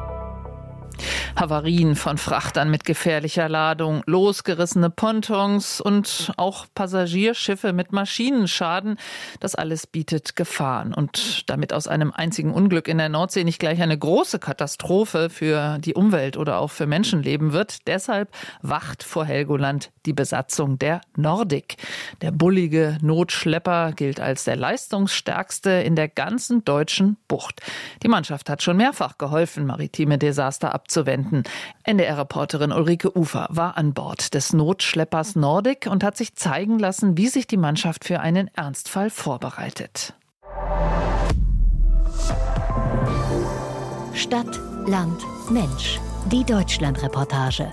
Havarien von Frachtern mit gefährlicher Ladung, losgerissene Pontons und auch Passagierschiffe mit Maschinenschaden. Das alles bietet Gefahren und damit aus einem einzigen Unglück in der Nordsee nicht gleich eine große Katastrophe für die Umwelt oder auch für Menschenleben wird. Deshalb wacht vor Helgoland die Besatzung der Nordic. Der bullige Notschlepper gilt als der leistungsstärkste in der ganzen deutschen Bucht. Die Mannschaft hat schon mehrfach geholfen, maritime Desaster abzuwenden. N D R-Reporterin Ulrike Ufer war an Bord des Notschleppers Nordic und hat sich zeigen lassen, wie sich die Mannschaft für einen Ernstfall vorbereitet. Stadt, Land, Mensch. Die Deutschland-Reportage.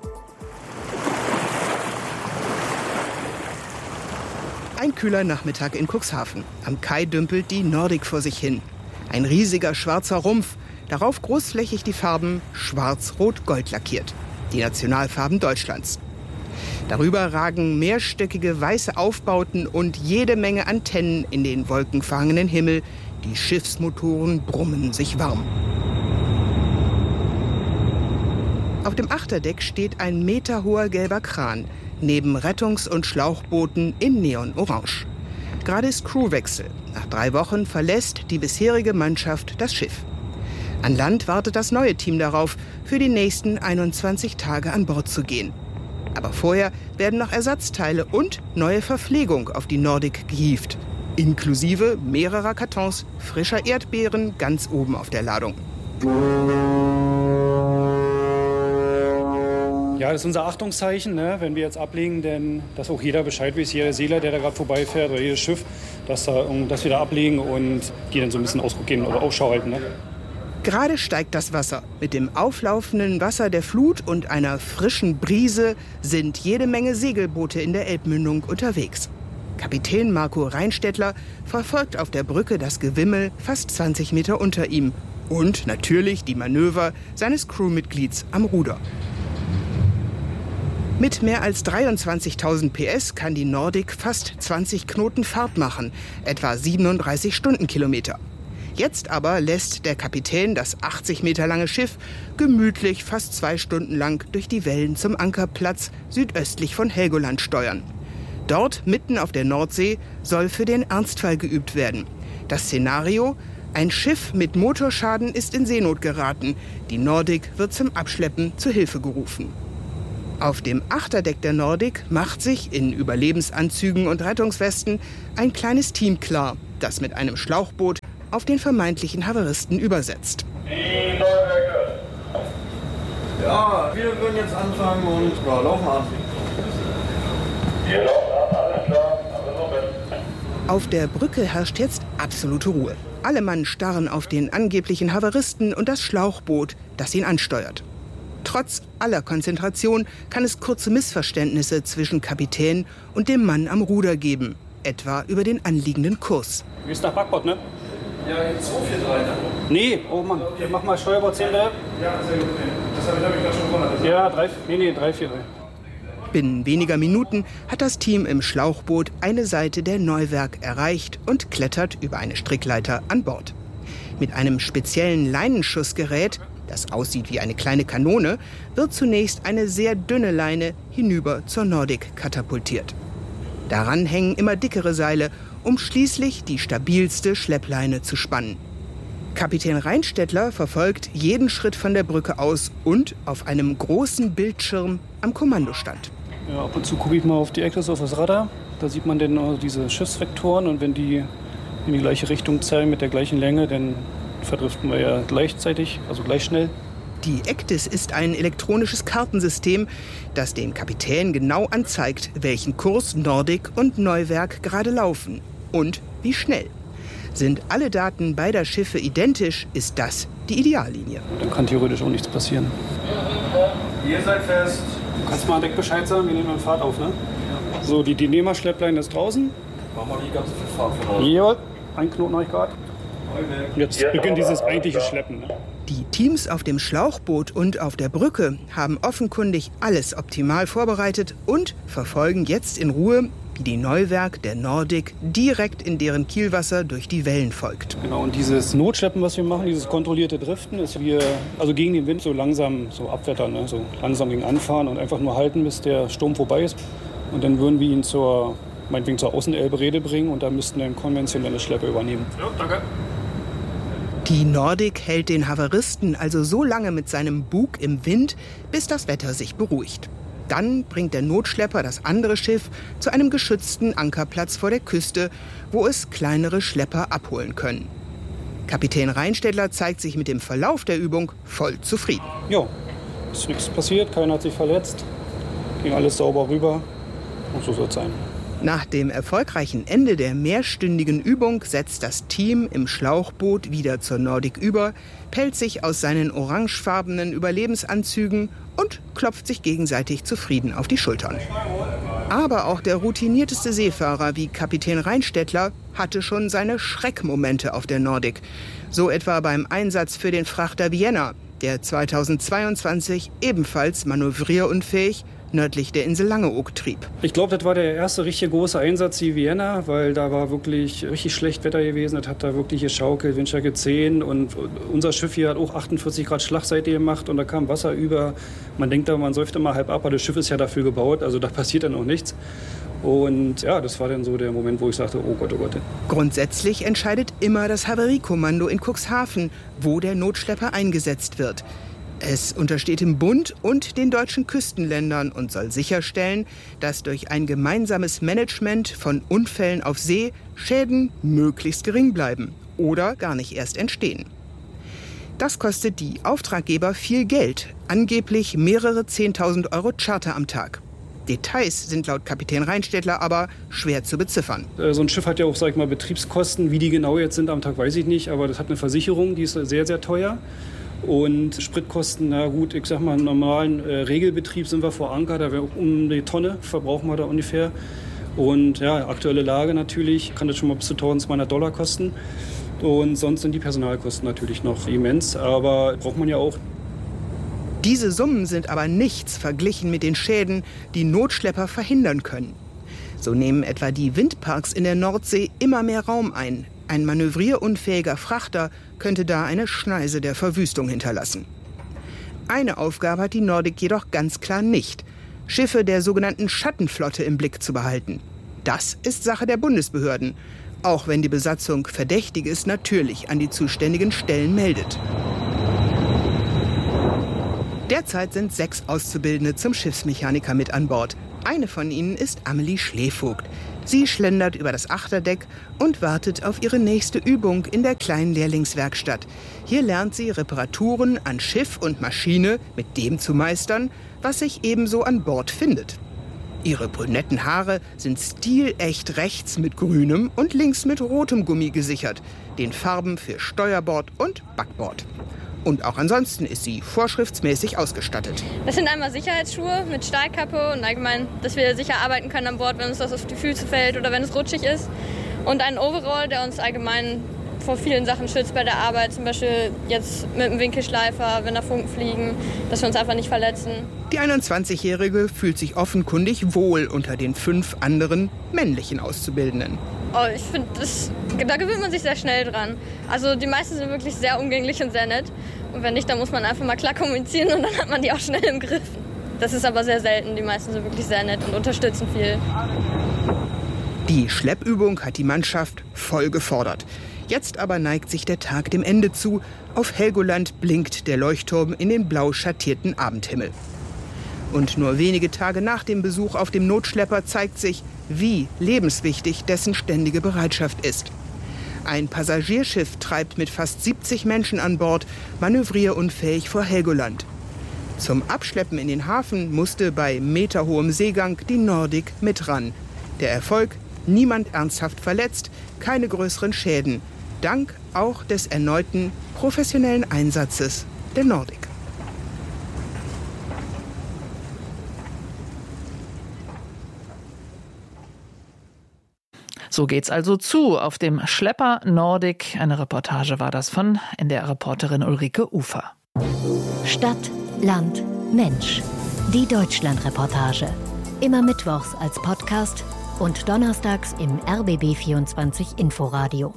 Ein kühler Nachmittag in Cuxhaven. Am Kai dümpelt die Nordic vor sich hin. Ein riesiger schwarzer Rumpf, darauf großflächig die Farben schwarz-rot-gold lackiert. Die Nationalfarben Deutschlands. Darüber ragen mehrstöckige weiße Aufbauten und jede Menge Antennen in den wolkenverhangenen Himmel. Die Schiffsmotoren brummen sich warm. Auf dem Achterdeck steht ein meterhoher gelber Kran, neben Rettungs- und Schlauchbooten in Neonorange. Gerade ist Crewwechsel. Nach drei Wochen verlässt die bisherige Mannschaft das Schiff. An Land wartet das neue Team darauf, für die nächsten einundzwanzig Tage an Bord zu gehen. Aber vorher werden noch Ersatzteile und neue Verpflegung auf die Nordic gehievt. Inklusive mehrerer Kartons frischer Erdbeeren ganz oben auf der Ladung. Ja, das ist unser Achtungszeichen, ne? Wenn wir jetzt ablegen, denn dass auch jeder Bescheid weiß, jeder Seeler, der da gerade vorbeifährt oder jedes Schiff, dass, da, dass wir da ablegen und die dann so ein bisschen Ausguck geben oder Ausschau halten. Ne? Gerade steigt das Wasser. Mit dem auflaufenden Wasser der Flut und einer frischen Brise sind jede Menge Segelboote in der Elbmündung unterwegs. Kapitän Marco Reinstädtler verfolgt auf der Brücke das Gewimmel fast zwanzig Meter unter ihm und natürlich die Manöver seines Crewmitglieds am Ruder. Mit mehr als dreiundzwanzigtausend P S kann die Nordic fast zwanzig Knoten Fahrt machen, etwa siebenunddreißig Stundenkilometer. Jetzt aber lässt der Kapitän das achtzig Meter lange Schiff gemütlich fast zwei Stunden lang durch die Wellen zum Ankerplatz südöstlich von Helgoland steuern. Dort, mitten auf der Nordsee, soll für den Ernstfall geübt werden. Das Szenario: Ein Schiff mit Motorschaden ist in Seenot geraten. Die Nordic wird zum Abschleppen zu Hilfe gerufen. Auf dem Achterdeck der Nordic macht sich in Überlebensanzügen und Rettungswesten ein kleines Team klar, das mit einem Schlauchboot auf den vermeintlichen Havaristen übersetzt. Ja, wir würden jetzt anfangen und ja, laufen an. Auf der Brücke herrscht jetzt absolute Ruhe. Alle Mann starren auf den angeblichen Havaristen und das Schlauchboot, das ihn ansteuert. Trotz aller Konzentration kann es kurze Missverständnisse zwischen Kapitän und dem Mann am Ruder geben, etwa über den anliegenden Kurs. Wie ist nach Backbord, ne? Ja, jetzt zwei vier drei, ne? Nee, oh Mann, okay. Mach mal Steuerbord zehn, bitte. Ja, sehr gut. Das habe ich, hab ich gerade schon gewundert. Ja, drei, nee, nee, drei vier drei. Binnen weniger Minuten hat das Team im Schlauchboot eine Seite der Neuwerk erreicht und klettert über eine Strickleiter an Bord. Mit einem speziellen Leinenschussgerät, das aussieht wie eine kleine Kanone, wird zunächst eine sehr dünne Leine hinüber zur Nordic katapultiert. Daran hängen immer dickere Seile, um schließlich die stabilste Schleppleine zu spannen. Kapitän Reinstädtler verfolgt jeden Schritt von der Brücke aus und auf einem großen Bildschirm am Kommandostand. Ja, ab und zu gucke ich mal auf die Actors, auf das Radar. Da sieht man dann diese Schiffsvektoren und wenn die in die gleiche Richtung zeigen mit der gleichen Länge, dann verdriften wir ja gleichzeitig, also gleich schnell. Die ECDIS ist ein elektronisches Kartensystem, das dem Kapitän genau anzeigt, welchen Kurs Nordic und Neuwerk gerade laufen und wie schnell. Sind alle Daten beider Schiffe identisch, ist das die Ideallinie. Dann kann theoretisch auch nichts passieren. Ihr seid fest. Du kannst mal an Deck Bescheid sagen, wir nehmen Fahrt auf, ne? Ja. So, die, die Nehmer-Schleppleine ist draußen. Machen wir die ganze Fahrt von draußen. Jawohl, ein Knoten habe ich gerade. Jetzt beginnt dieses eigentliche Schleppen. Ne? Die Teams auf dem Schlauchboot und auf der Brücke haben offenkundig alles optimal vorbereitet und verfolgen jetzt in Ruhe, wie die Neuwerk der Nordic direkt in deren Kielwasser durch die Wellen folgt. Genau, und dieses Notschleppen, was wir machen, dieses kontrollierte Driften, ist wir also gegen den Wind so langsam so abwettern, ne? So langsam gegen anfahren und einfach nur halten, bis der Sturm vorbei ist. Und dann würden wir ihn zur, meinetwegen zur Außenelbe-Rede bringen und da müssten dann konventionelle Schlepper übernehmen. Ja, danke. Die Nordic hält den Havaristen also so lange mit seinem Bug im Wind, bis das Wetter sich beruhigt. Dann bringt der Notschlepper das andere Schiff zu einem geschützten Ankerplatz vor der Küste, wo es kleinere Schlepper abholen können. Kapitän Reinstädtler zeigt sich mit dem Verlauf der Übung voll zufrieden. Ja, ist nichts passiert, keiner hat sich verletzt, ging alles sauber rüber und so soll es sein. Nach dem erfolgreichen Ende der mehrstündigen Übung setzt das Team im Schlauchboot wieder zur Nordic über, pellt sich aus seinen orangefarbenen Überlebensanzügen und klopft sich gegenseitig zufrieden auf die Schultern. Aber auch der routinierteste Seefahrer wie Kapitän Reinstädtler hatte schon seine Schreckmomente auf der Nordic. So etwa beim Einsatz für den Frachter Vienna, der zweitausendzweiundzwanzig ebenfalls manövrierunfähig nördlich der Insel Langeoog trieb. Ich glaube, das war der erste richtig große Einsatz in Vienna, weil da war wirklich richtig schlecht Wetter gewesen. Das hat da wirklich geschaukelt, Windstärke zehn und unser Schiff hier hat auch achtundvierzig Grad Schlagseite gemacht und da kam Wasser über. Man denkt da, man säuft immer halb ab, aber das Schiff ist ja dafür gebaut, also da passiert dann auch nichts. Und ja, das war dann so der Moment, wo ich sagte, oh Gott, oh Gott. Grundsätzlich entscheidet immer das Havariekommando in Cuxhaven, wo der Notschlepper eingesetzt wird. Es untersteht dem Bund und den deutschen Küstenländern und soll sicherstellen, dass durch ein gemeinsames Management von Unfällen auf See Schäden möglichst gering bleiben oder gar nicht erst entstehen. Das kostet die Auftraggeber viel Geld, angeblich mehrere zehntausend Euro Charter am Tag. Details sind laut Kapitän Reinstädtler aber schwer zu beziffern. So ein Schiff hat ja auch, sag ich mal, Betriebskosten. Wie die genau jetzt sind am Tag, weiß ich nicht. Aber das hat eine Versicherung, die ist sehr, sehr teuer. Und Spritkosten, na gut, ich sag mal, im normalen äh, Regelbetrieb sind wir vor Anker. Da wäre um die Tonne, verbrauchen wir da ungefähr. Und ja, aktuelle Lage natürlich, kann das schon mal bis zu eintausendzweihundert Dollar kosten. Und sonst sind die Personalkosten natürlich noch immens. Aber braucht man ja auch. Diese Summen sind aber nichts verglichen mit den Schäden, die Notschlepper verhindern können. So nehmen etwa die Windparks in der Nordsee immer mehr Raum ein. Ein manövrierunfähiger Frachter könnte da eine Schneise der Verwüstung hinterlassen. Eine Aufgabe hat die Nordic jedoch ganz klar nicht: Schiffe der sogenannten Schattenflotte im Blick zu behalten. Das ist Sache der Bundesbehörden, auch wenn die Besatzung Verdächtiges natürlich an die zuständigen Stellen meldet. Derzeit sind sechs Auszubildende zum Schiffsmechaniker mit an Bord. Eine von ihnen ist Amelie Schlevogt. Sie schlendert über das Achterdeck und wartet auf ihre nächste Übung in der kleinen Lehrlingswerkstatt. Hier lernt sie Reparaturen an Schiff und Maschine mit dem zu meistern, was sich ebenso an Bord findet. Ihre brünetten Haare sind stilecht rechts mit grünem und links mit rotem Gummi gesichert, den Farben für Steuerbord und Backbord. Und auch ansonsten ist sie vorschriftsmäßig ausgestattet. Das sind einmal Sicherheitsschuhe mit Stahlkappe und allgemein, dass wir sicher arbeiten können an Bord, wenn uns das auf die Füße fällt oder wenn es rutschig ist. Und ein Overall, der uns allgemein vor vielen Sachen schützt bei der Arbeit. Zum Beispiel jetzt mit dem Winkelschleifer, wenn da Funken fliegen, dass wir uns einfach nicht verletzen. Die einundzwanzigjährige fühlt sich offenkundig wohl unter den fünf anderen männlichen Auszubildenden. Oh, ich finde, da gewöhnt man sich sehr schnell dran. Also die meisten sind wirklich sehr umgänglich und sehr nett. Und wenn nicht, dann muss man einfach mal klar kommunizieren und dann hat man die auch schnell im Griff. Das ist aber sehr selten. Die meisten sind wirklich sehr nett und unterstützen viel. Die Schleppübung hat die Mannschaft voll gefordert. Jetzt aber neigt sich der Tag dem Ende zu. Auf Helgoland blinkt der Leuchtturm in den blau schattierten Abendhimmel. Und nur wenige Tage nach dem Besuch auf dem Notschlepper zeigt sich, wie lebenswichtig dessen ständige Bereitschaft ist. Ein Passagierschiff treibt mit fast siebzig Menschen an Bord, manövrierunfähig vor Helgoland. Zum Abschleppen in den Hafen musste bei meterhohem Seegang die Nordic mit ran. Der Erfolg: niemand ernsthaft verletzt, keine größeren Schäden. Dank auch des erneuten professionellen Einsatzes der Nordic. So geht's also zu auf dem Schlepper Nordic. Eine Reportage war das von N D R-Reporterin Ulrike Ufer. Stadt, Land, Mensch. Die Deutschland-Reportage. Immer mittwochs als Podcast und donnerstags im R B B vierundzwanzig Inforadio.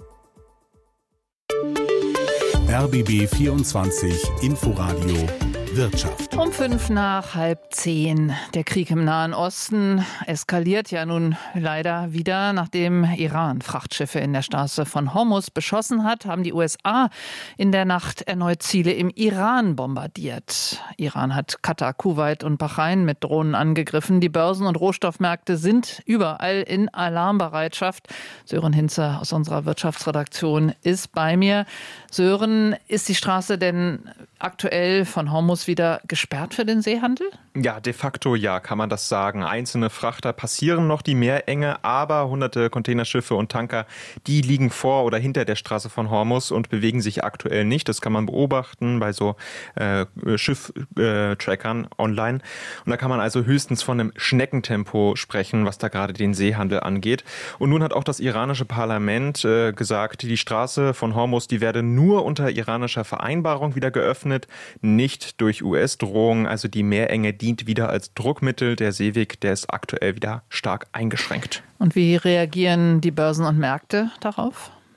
R B B vierundzwanzig Inforadio Wirtschaft. Um fünf nach halb zehn. Der Krieg im Nahen Osten eskaliert ja nun leider wieder. Nachdem Iran Frachtschiffe in der Straße von Hormuz beschossen hat, haben die U S A in der Nacht erneut Ziele im Iran bombardiert. Iran hat Katar, Kuwait und Bahrain mit Drohnen angegriffen. Die Börsen und Rohstoffmärkte sind überall in Alarmbereitschaft. Sören Hinze aus unserer Wirtschaftsredaktion ist bei mir. Sören, ist die Straße denn aktuell von Hormuz wieder gesperrt für den Seehandel? Ja, de facto ja, kann man das sagen. Einzelne Frachter passieren noch die Meerenge, aber hunderte Containerschiffe und Tanker, die liegen vor oder hinter der Straße von Hormuz und bewegen sich aktuell nicht. Das kann man beobachten bei so äh, Schiff-Trackern äh, online. Und da kann man also höchstens von einem Schneckentempo sprechen, was da gerade den Seehandel angeht. Und nun hat auch das iranische Parlament äh, gesagt, die Straße von Hormuz, die werde nur unter iranischer Vereinbarung wieder geöffnet, nicht durch U S-Drohungen. Also die Meerenge dient wieder als Druckmittel. Der Seeweg, der ist aktuell wieder stark eingeschränkt. Und wie reagieren die Börsen und Märkte darauf?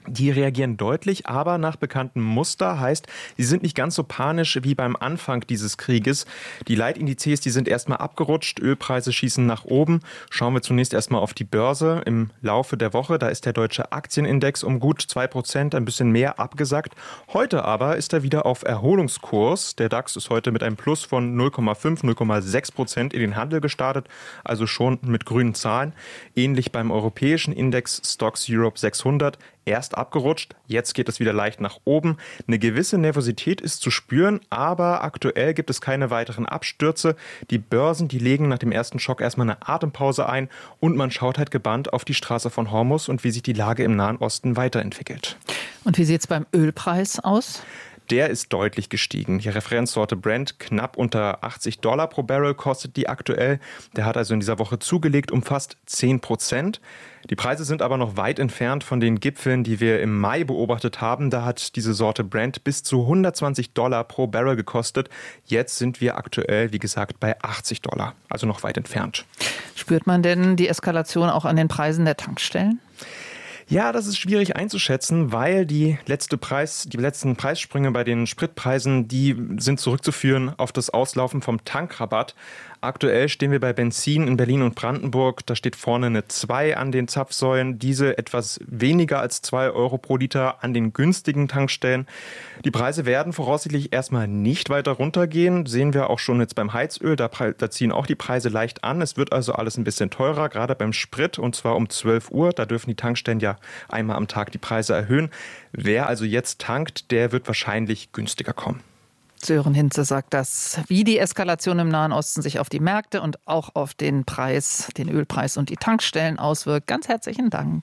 Die reagieren deutlich, aber nach bekanntem Muster, heißt, sie sind nicht ganz so panisch wie beim Anfang dieses Krieges. Die Leitindizes, die sind erstmal abgerutscht, Ölpreise schießen nach oben. Schauen wir zunächst erstmal auf die Börse. Im Laufe der Woche, da ist der deutsche Aktienindex um gut zwei Prozent, ein bisschen mehr abgesackt. Heute aber ist er wieder auf Erholungskurs. Der DAX ist heute mit einem Plus von null Komma fünf, null Komma sechs Prozent in den Handel gestartet, also schon mit grünen Zahlen. Ähnlich beim europäischen Index Stocks Europe sechshundert. Erst abgerutscht, jetzt geht es wieder leicht nach oben. Eine gewisse Nervosität ist zu spüren, aber aktuell gibt es keine weiteren Abstürze. Die Börsen, die legen nach dem ersten Schock erstmal eine Atempause ein und man schaut halt gebannt auf die Straße von Hormuz und wie sich die Lage im Nahen Osten weiterentwickelt. Und wie sieht es beim Ölpreis aus? Der ist deutlich gestiegen. Die Referenzsorte Brent, knapp unter achtzig Dollar pro Barrel kostet die aktuell. Der hat also in dieser Woche zugelegt um fast zehn Prozent. Die Preise sind aber noch weit entfernt von den Gipfeln, die wir im Mai beobachtet haben. Da hat diese Sorte Brent bis zu hundertzwanzig Dollar pro Barrel gekostet. Jetzt sind wir aktuell, wie gesagt, bei achtzig Dollar, also noch weit entfernt. Spürt man denn die Eskalation auch an den Preisen der Tankstellen? Ja, das ist schwierig einzuschätzen, weil die letzte Preis, die letzten Preissprünge bei den Spritpreisen, die sind zurückzuführen auf das Auslaufen vom Tankrabatt. Aktuell stehen wir bei Benzin in Berlin und Brandenburg. Da steht vorne eine zwei an den Zapfsäulen. Diesel etwas weniger als zwei Euro pro Liter an den günstigen Tankstellen. Die Preise werden voraussichtlich erstmal nicht weiter runtergehen. Sehen wir auch schon jetzt beim Heizöl. Da, da ziehen auch die Preise leicht an. Es wird also alles ein bisschen teurer, gerade beim Sprit. Und zwar um zwölf Uhr. Da dürfen die Tankstellen ja einmal am Tag die Preise erhöhen. Wer also jetzt tankt, der wird wahrscheinlich günstiger kommen. Sören Hinze sagt das, wie die Eskalation im Nahen Osten sich auf die Märkte und auch auf den Preis, den Ölpreis und die Tankstellen auswirkt. Ganz herzlichen Dank.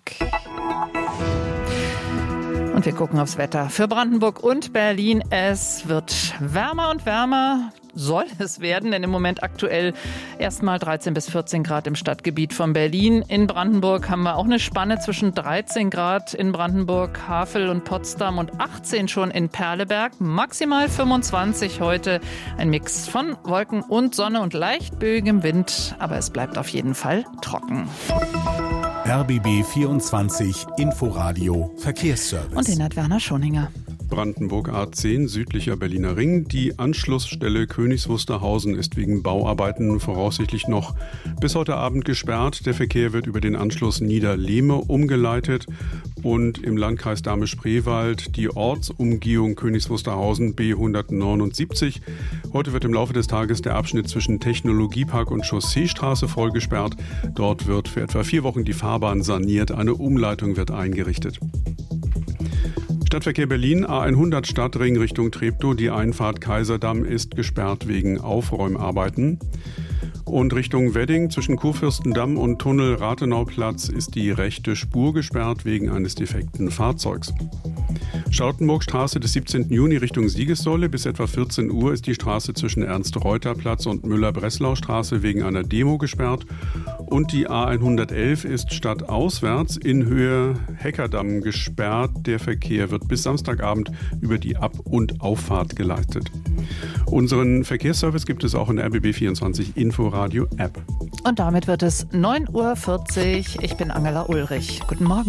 Und wir gucken aufs Wetter für Brandenburg und Berlin. Es wird wärmer und wärmer. Soll es werden, denn im Moment aktuell erstmal dreizehn bis vierzehn Grad im Stadtgebiet von Berlin. In Brandenburg haben wir auch eine Spanne zwischen dreizehn Grad in Brandenburg, Havel und Potsdam und achtzehn schon in Perleberg. Maximal fünfundzwanzig heute. Ein Mix von Wolken und Sonne und leicht böigem Wind. Aber es bleibt auf jeden Fall trocken. R B B vierundzwanzig Inforadio Verkehrsservice. Und den hat Werner Schoninger. Brandenburg A zehn, südlicher Berliner Ring. Die Anschlussstelle Königs Wusterhausen ist wegen Bauarbeiten voraussichtlich noch bis heute Abend gesperrt. Der Verkehr wird über den Anschluss Niederlehme umgeleitet. Und im Landkreis Dahme-Spreewald die Ortsumgehung Königs Wusterhausen B hundertneunundsiebzig. Heute wird im Laufe des Tages der Abschnitt zwischen Technologiepark und Chausseestraße vollgesperrt. Dort wird für etwa vier Wochen die Fahrbahn saniert. Eine Umleitung wird eingerichtet. Stadtverkehr Berlin, A hundert Stadtring Richtung Treptow. Die Einfahrt Kaiserdamm ist gesperrt wegen Aufräumarbeiten. Und Richtung Wedding zwischen Kurfürstendamm und Tunnel Rathenauplatz ist die rechte Spur gesperrt wegen eines defekten Fahrzeugs. Stautenburgstraße des siebzehnten Juni Richtung Siegessäule. Bis etwa vierzehn Uhr ist die Straße zwischen Ernst-Reuter-Platz und Müller-Breslau-Straße wegen einer Demo gesperrt. Und die A hundertelf ist stadtauswärts in Höhe Heckerdamm gesperrt. Der Verkehr wird bis Samstagabend über die Ab- und Auffahrt geleitet. Unseren Verkehrsservice gibt es auch in der R B B vierundzwanzig Inforadio App. Und damit wird es neun Uhr vierzig. Ich bin Angela Ulrich. Guten Morgen.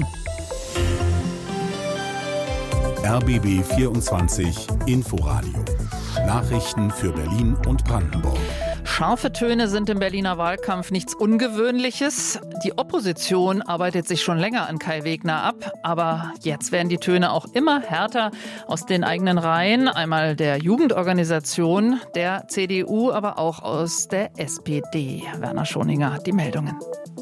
R B B vierundzwanzig Inforadio. Nachrichten für Berlin und Brandenburg. Scharfe Töne sind im Berliner Wahlkampf nichts Ungewöhnliches. Die Opposition arbeitet sich schon länger an Kai Wegner ab. Aber jetzt werden die Töne auch immer härter aus den eigenen Reihen. Einmal der Jugendorganisation, der C D U, aber auch aus der S P D. Werner Schoninger hat die Meldungen.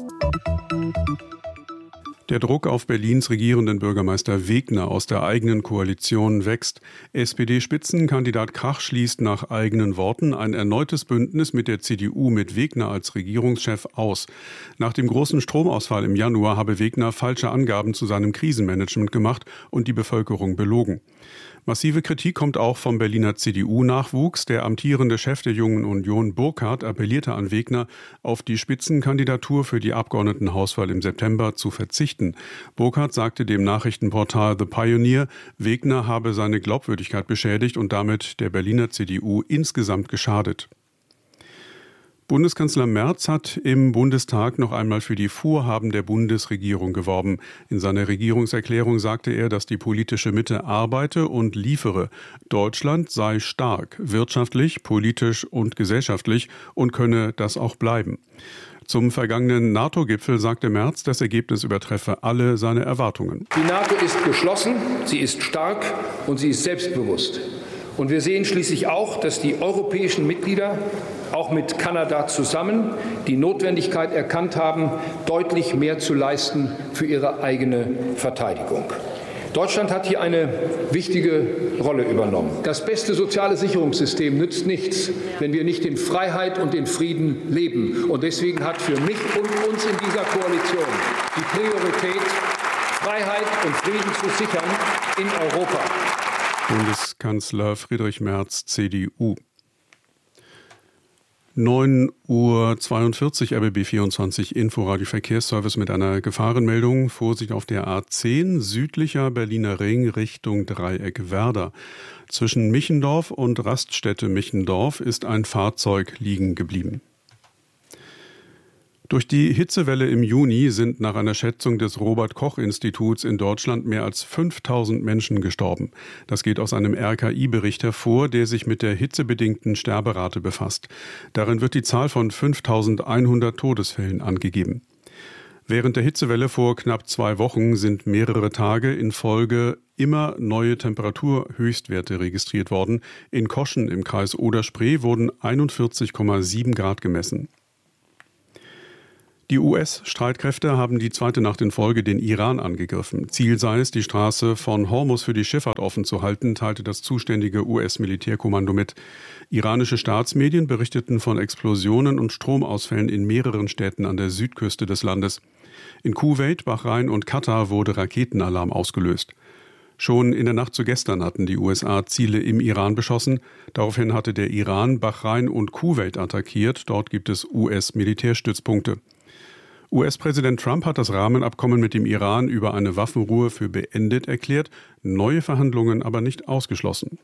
Der Druck auf Berlins regierenden Bürgermeister Wegner aus der eigenen Koalition wächst. S P D-Spitzenkandidat Krach schließt nach eigenen Worten ein erneutes Bündnis mit der C D U mit Wegner als Regierungschef aus. Nach dem großen Stromausfall im Januar habe Wegner falsche Angaben zu seinem Krisenmanagement gemacht und die Bevölkerung belogen. Massive Kritik kommt auch vom Berliner C D U-Nachwuchs. Der amtierende Chef der Jungen Union, Burkhardt, appellierte an Wegner, auf die Spitzenkandidatur für die Abgeordnetenhauswahl im September zu verzichten. Burkhardt sagte dem Nachrichtenportal The Pioneer, Wegner habe seine Glaubwürdigkeit beschädigt und damit der Berliner C D U insgesamt geschadet. Bundeskanzler Merz hat im Bundestag noch einmal für die Vorhaben der Bundesregierung geworben. In seiner Regierungserklärung sagte er, dass die politische Mitte arbeite und liefere. Deutschland sei stark, wirtschaftlich, politisch und gesellschaftlich und könne das auch bleiben. Zum vergangenen NATO-Gipfel sagte Merz, das Ergebnis übertreffe alle seine Erwartungen. Die NATO ist geschlossen, sie ist stark und sie ist selbstbewusst. Und wir sehen schließlich auch, dass die europäischen Mitglieder, auch mit Kanada zusammen, die Notwendigkeit erkannt haben, deutlich mehr zu leisten für ihre eigene Verteidigung. Deutschland hat hier eine wichtige Rolle übernommen. Das beste soziale Sicherungssystem nützt nichts, wenn wir nicht in Freiheit und in Frieden leben. Und deswegen hat für mich und uns in dieser Koalition die Priorität, Freiheit und Frieden zu sichern in Europa. Bundeskanzler Friedrich Merz, C D U. neun Uhr zweiundvierzig, R B B vierundzwanzig Inforadio Verkehrsservice mit einer Gefahrenmeldung. Vorsicht auf der A zehn, südlicher Berliner Ring Richtung Dreieck Werder. Zwischen Michendorf und Raststätte Michendorf ist ein Fahrzeug liegen geblieben. Durch die Hitzewelle im Juni sind nach einer Schätzung des Robert-Koch-Instituts in Deutschland mehr als fünftausend Menschen gestorben. Das geht aus einem R K I-Bericht hervor, der sich mit der hitzebedingten Sterberate befasst. Darin wird die Zahl von fünftausendeinhundert Todesfällen angegeben. Während der Hitzewelle vor knapp zwei Wochen sind mehrere Tage in Folge immer neue Temperaturhöchstwerte registriert worden. In Koschen im Kreis Oder-Spree wurden einundvierzig Komma sieben Grad gemessen. Die U S-Streitkräfte haben die zweite Nacht in Folge den Iran angegriffen. Ziel sei es, die Straße von Hormuz für die Schifffahrt offen zu halten, teilte das zuständige U S-Militärkommando mit. Iranische Staatsmedien berichteten von Explosionen und Stromausfällen in mehreren Städten an der Südküste des Landes. In Kuwait, Bahrain und Katar wurde Raketenalarm ausgelöst. Schon in der Nacht zu gestern hatten die U S A Ziele im Iran beschossen. Daraufhin hatte der Iran Bahrain und Kuwait attackiert. Dort gibt es U S-Militärstützpunkte. U S-Präsident Trump hat das Rahmenabkommen mit dem Iran über eine Waffenruhe für beendet erklärt, neue Verhandlungen aber nicht ausgeschlossen.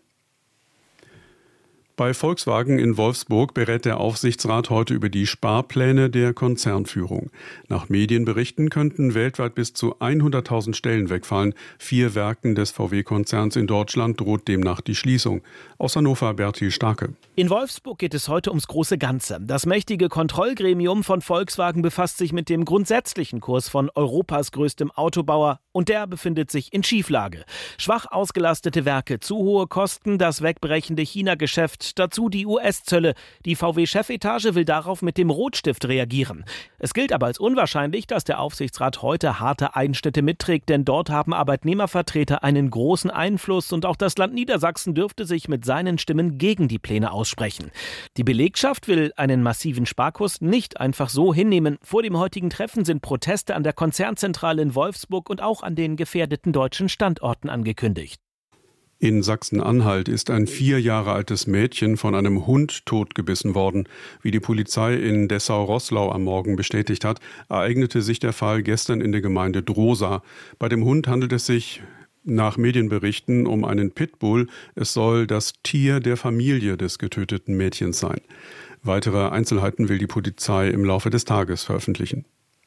Bei Volkswagen in Wolfsburg berät der Aufsichtsrat heute über die Sparpläne der Konzernführung. Nach Medienberichten könnten weltweit bis zu hunderttausend Stellen wegfallen. Vier Werken des V W-Konzerns in Deutschland droht demnach die Schließung. Aus Hannover Bertil Starke. In Wolfsburg geht es heute ums große Ganze. Das mächtige Kontrollgremium von Volkswagen befasst sich mit dem grundsätzlichen Kurs von Europas größtem Autobauer und der befindet sich in Schieflage. Schwach ausgelastete Werke, zu hohe Kosten, das wegbrechende China-Geschäft, dazu die U S-Zölle. Die V W-Chefetage will darauf mit dem Rotstift reagieren. Es gilt aber als unwahrscheinlich, dass der Aufsichtsrat heute harte Einschnitte mitträgt, denn dort haben Arbeitnehmervertreter einen großen Einfluss und auch das Land Niedersachsen dürfte sich mit seinen Stimmen gegen die Pläne aussprechen. Die Belegschaft will einen massiven Sparkurs nicht einfach so hinnehmen. Vor dem heutigen Treffen sind Proteste an der Konzernzentrale in Wolfsburg und auch an den gefährdeten deutschen Standorten angekündigt. In Sachsen-Anhalt ist ein vier Jahre altes Mädchen von einem Hund totgebissen worden. Wie die Polizei in Dessau-Roßlau am Morgen bestätigt hat, ereignete sich der Fall gestern in der Gemeinde Drosa. Bei dem Hund handelt es sich nach Medienberichten um einen Pitbull. Es soll das Tier der Familie des getöteten Mädchens sein. Weitere Einzelheiten will die Polizei im Laufe des Tages veröffentlichen.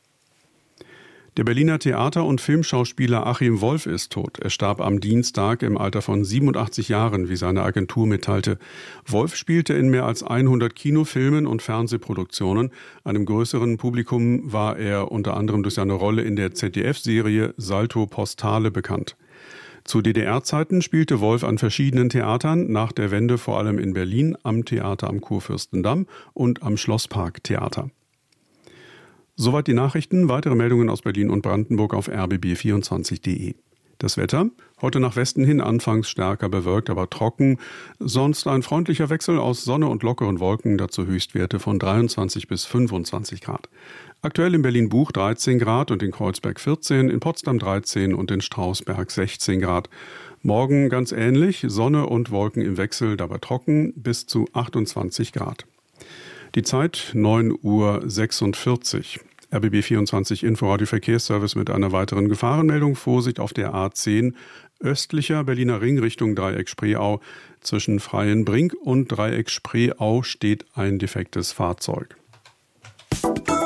Der Berliner Theater- und Filmschauspieler Achim Wolf ist tot. Er starb am Dienstag im Alter von siebenundachtzig Jahren, wie seine Agentur mitteilte. Wolf spielte in mehr als hundert Kinofilmen und Fernsehproduktionen. Einem größeren Publikum war er unter anderem durch seine Rolle in der Z D F-Serie Salto Postale bekannt. Zu D D R-Zeiten spielte Wolf an verschiedenen Theatern, nach der Wende vor allem in Berlin, am Theater am Kurfürstendamm und am Schlosspark-Theater. Soweit die Nachrichten. Weitere Meldungen aus Berlin und Brandenburg auf r b b vierundzwanzig punkt d e. Das Wetter? Heute nach Westen hin anfangs stärker bewölkt, aber trocken. Sonst ein freundlicher Wechsel aus Sonne und lockeren Wolken, dazu Höchstwerte von dreiundzwanzig bis fünfundzwanzig Grad. Aktuell in Berlin-Buch dreizehn Grad und in Kreuzberg vierzehn, in Potsdam dreizehn und in Strausberg sechzehn Grad. Morgen ganz ähnlich, Sonne und Wolken im Wechsel, dabei trocken, bis zu achtundzwanzig Grad. Die Zeit neun Uhr sechsundvierzig. R B B vierundzwanzig Inforadio Verkehrsservice mit einer weiteren Gefahrenmeldung. Vorsicht auf der A zehn, östlicher Berliner Ring Richtung Dreieck Spreeau. Zwischen Freienbrink und Dreieck Spreeau steht ein defektes Fahrzeug.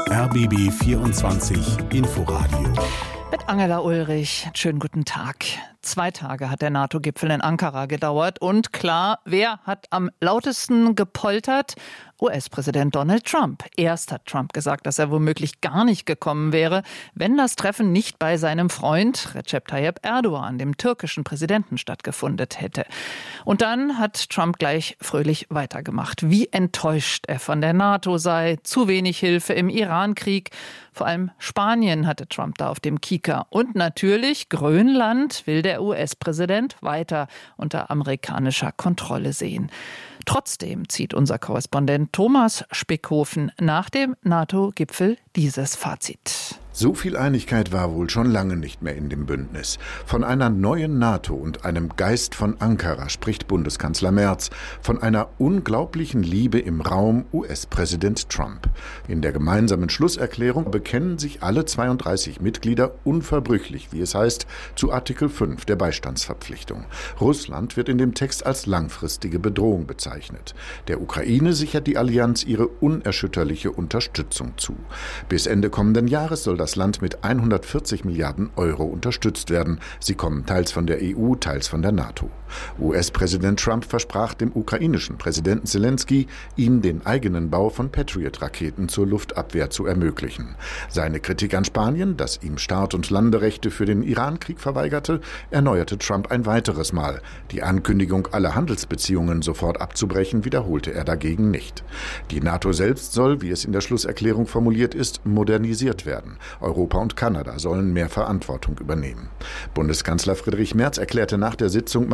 R B B vierundzwanzig Inforadio. Mit Angela Ulrich. Schönen guten Tag. Zwei Tage hat der NATO-Gipfel in Ankara gedauert. Und klar, wer hat am lautesten gepoltert? U S-Präsident Donald Trump. Erst hat Trump gesagt, dass er womöglich gar nicht gekommen wäre, wenn das Treffen nicht bei seinem Freund Recep Tayyip Erdogan, dem türkischen Präsidenten, stattgefunden hätte. Und dann hat Trump gleich fröhlich weitergemacht, wie enttäuscht er von der NATO sei. Zu wenig Hilfe im Iran-Krieg. Vor allem Spanien hatte Trump da auf dem Kieker. Und natürlich Grönland will der U S-Präsident weiter unter amerikanischer Kontrolle sehen. Trotzdem zieht unser Korrespondent Thomas Spickhofen nach dem NATO-Gipfel dieses Fazit. So viel Einigkeit war wohl schon lange nicht mehr in dem Bündnis. Von einer neuen NATO und einem Geist von Ankara spricht Bundeskanzler Merz. Von einer unglaublichen Liebe im Raum U S-Präsident Trump. In der gemeinsamen Schlusserklärung bekennen sich alle zweiunddreißig Mitglieder unverbrüchlich, wie es heißt, zu Artikel fünf der Beistandsverpflichtung. Russland wird in dem Text als langfristige Bedrohung bezeichnet. Der Ukraine sichert die Allianz ihre unerschütterliche Unterstützung zu. Bis Ende kommenden Jahres soll das Land mit hundertvierzig Milliarden Euro unterstützt werden. Sie kommen teils von der E U, teils von der NATO. U S-Präsident Trump versprach dem ukrainischen Präsidenten Zelensky, ihm den eigenen Bau von Patriot-Raketen zur Luftabwehr zu ermöglichen. Seine Kritik an Spanien, das ihm Start- und Landerechte für den Iran-Krieg verweigerte, erneuerte Trump ein weiteres Mal. Die Ankündigung, alle Handelsbeziehungen sofort abzubrechen, wiederholte er dagegen nicht. Die NATO selbst soll, wie es in der Schlusserklärung formuliert ist, modernisiert werden. Europa und Kanada sollen mehr Verantwortung übernehmen. Bundeskanzler Friedrich Merz erklärte nach der Sitzung,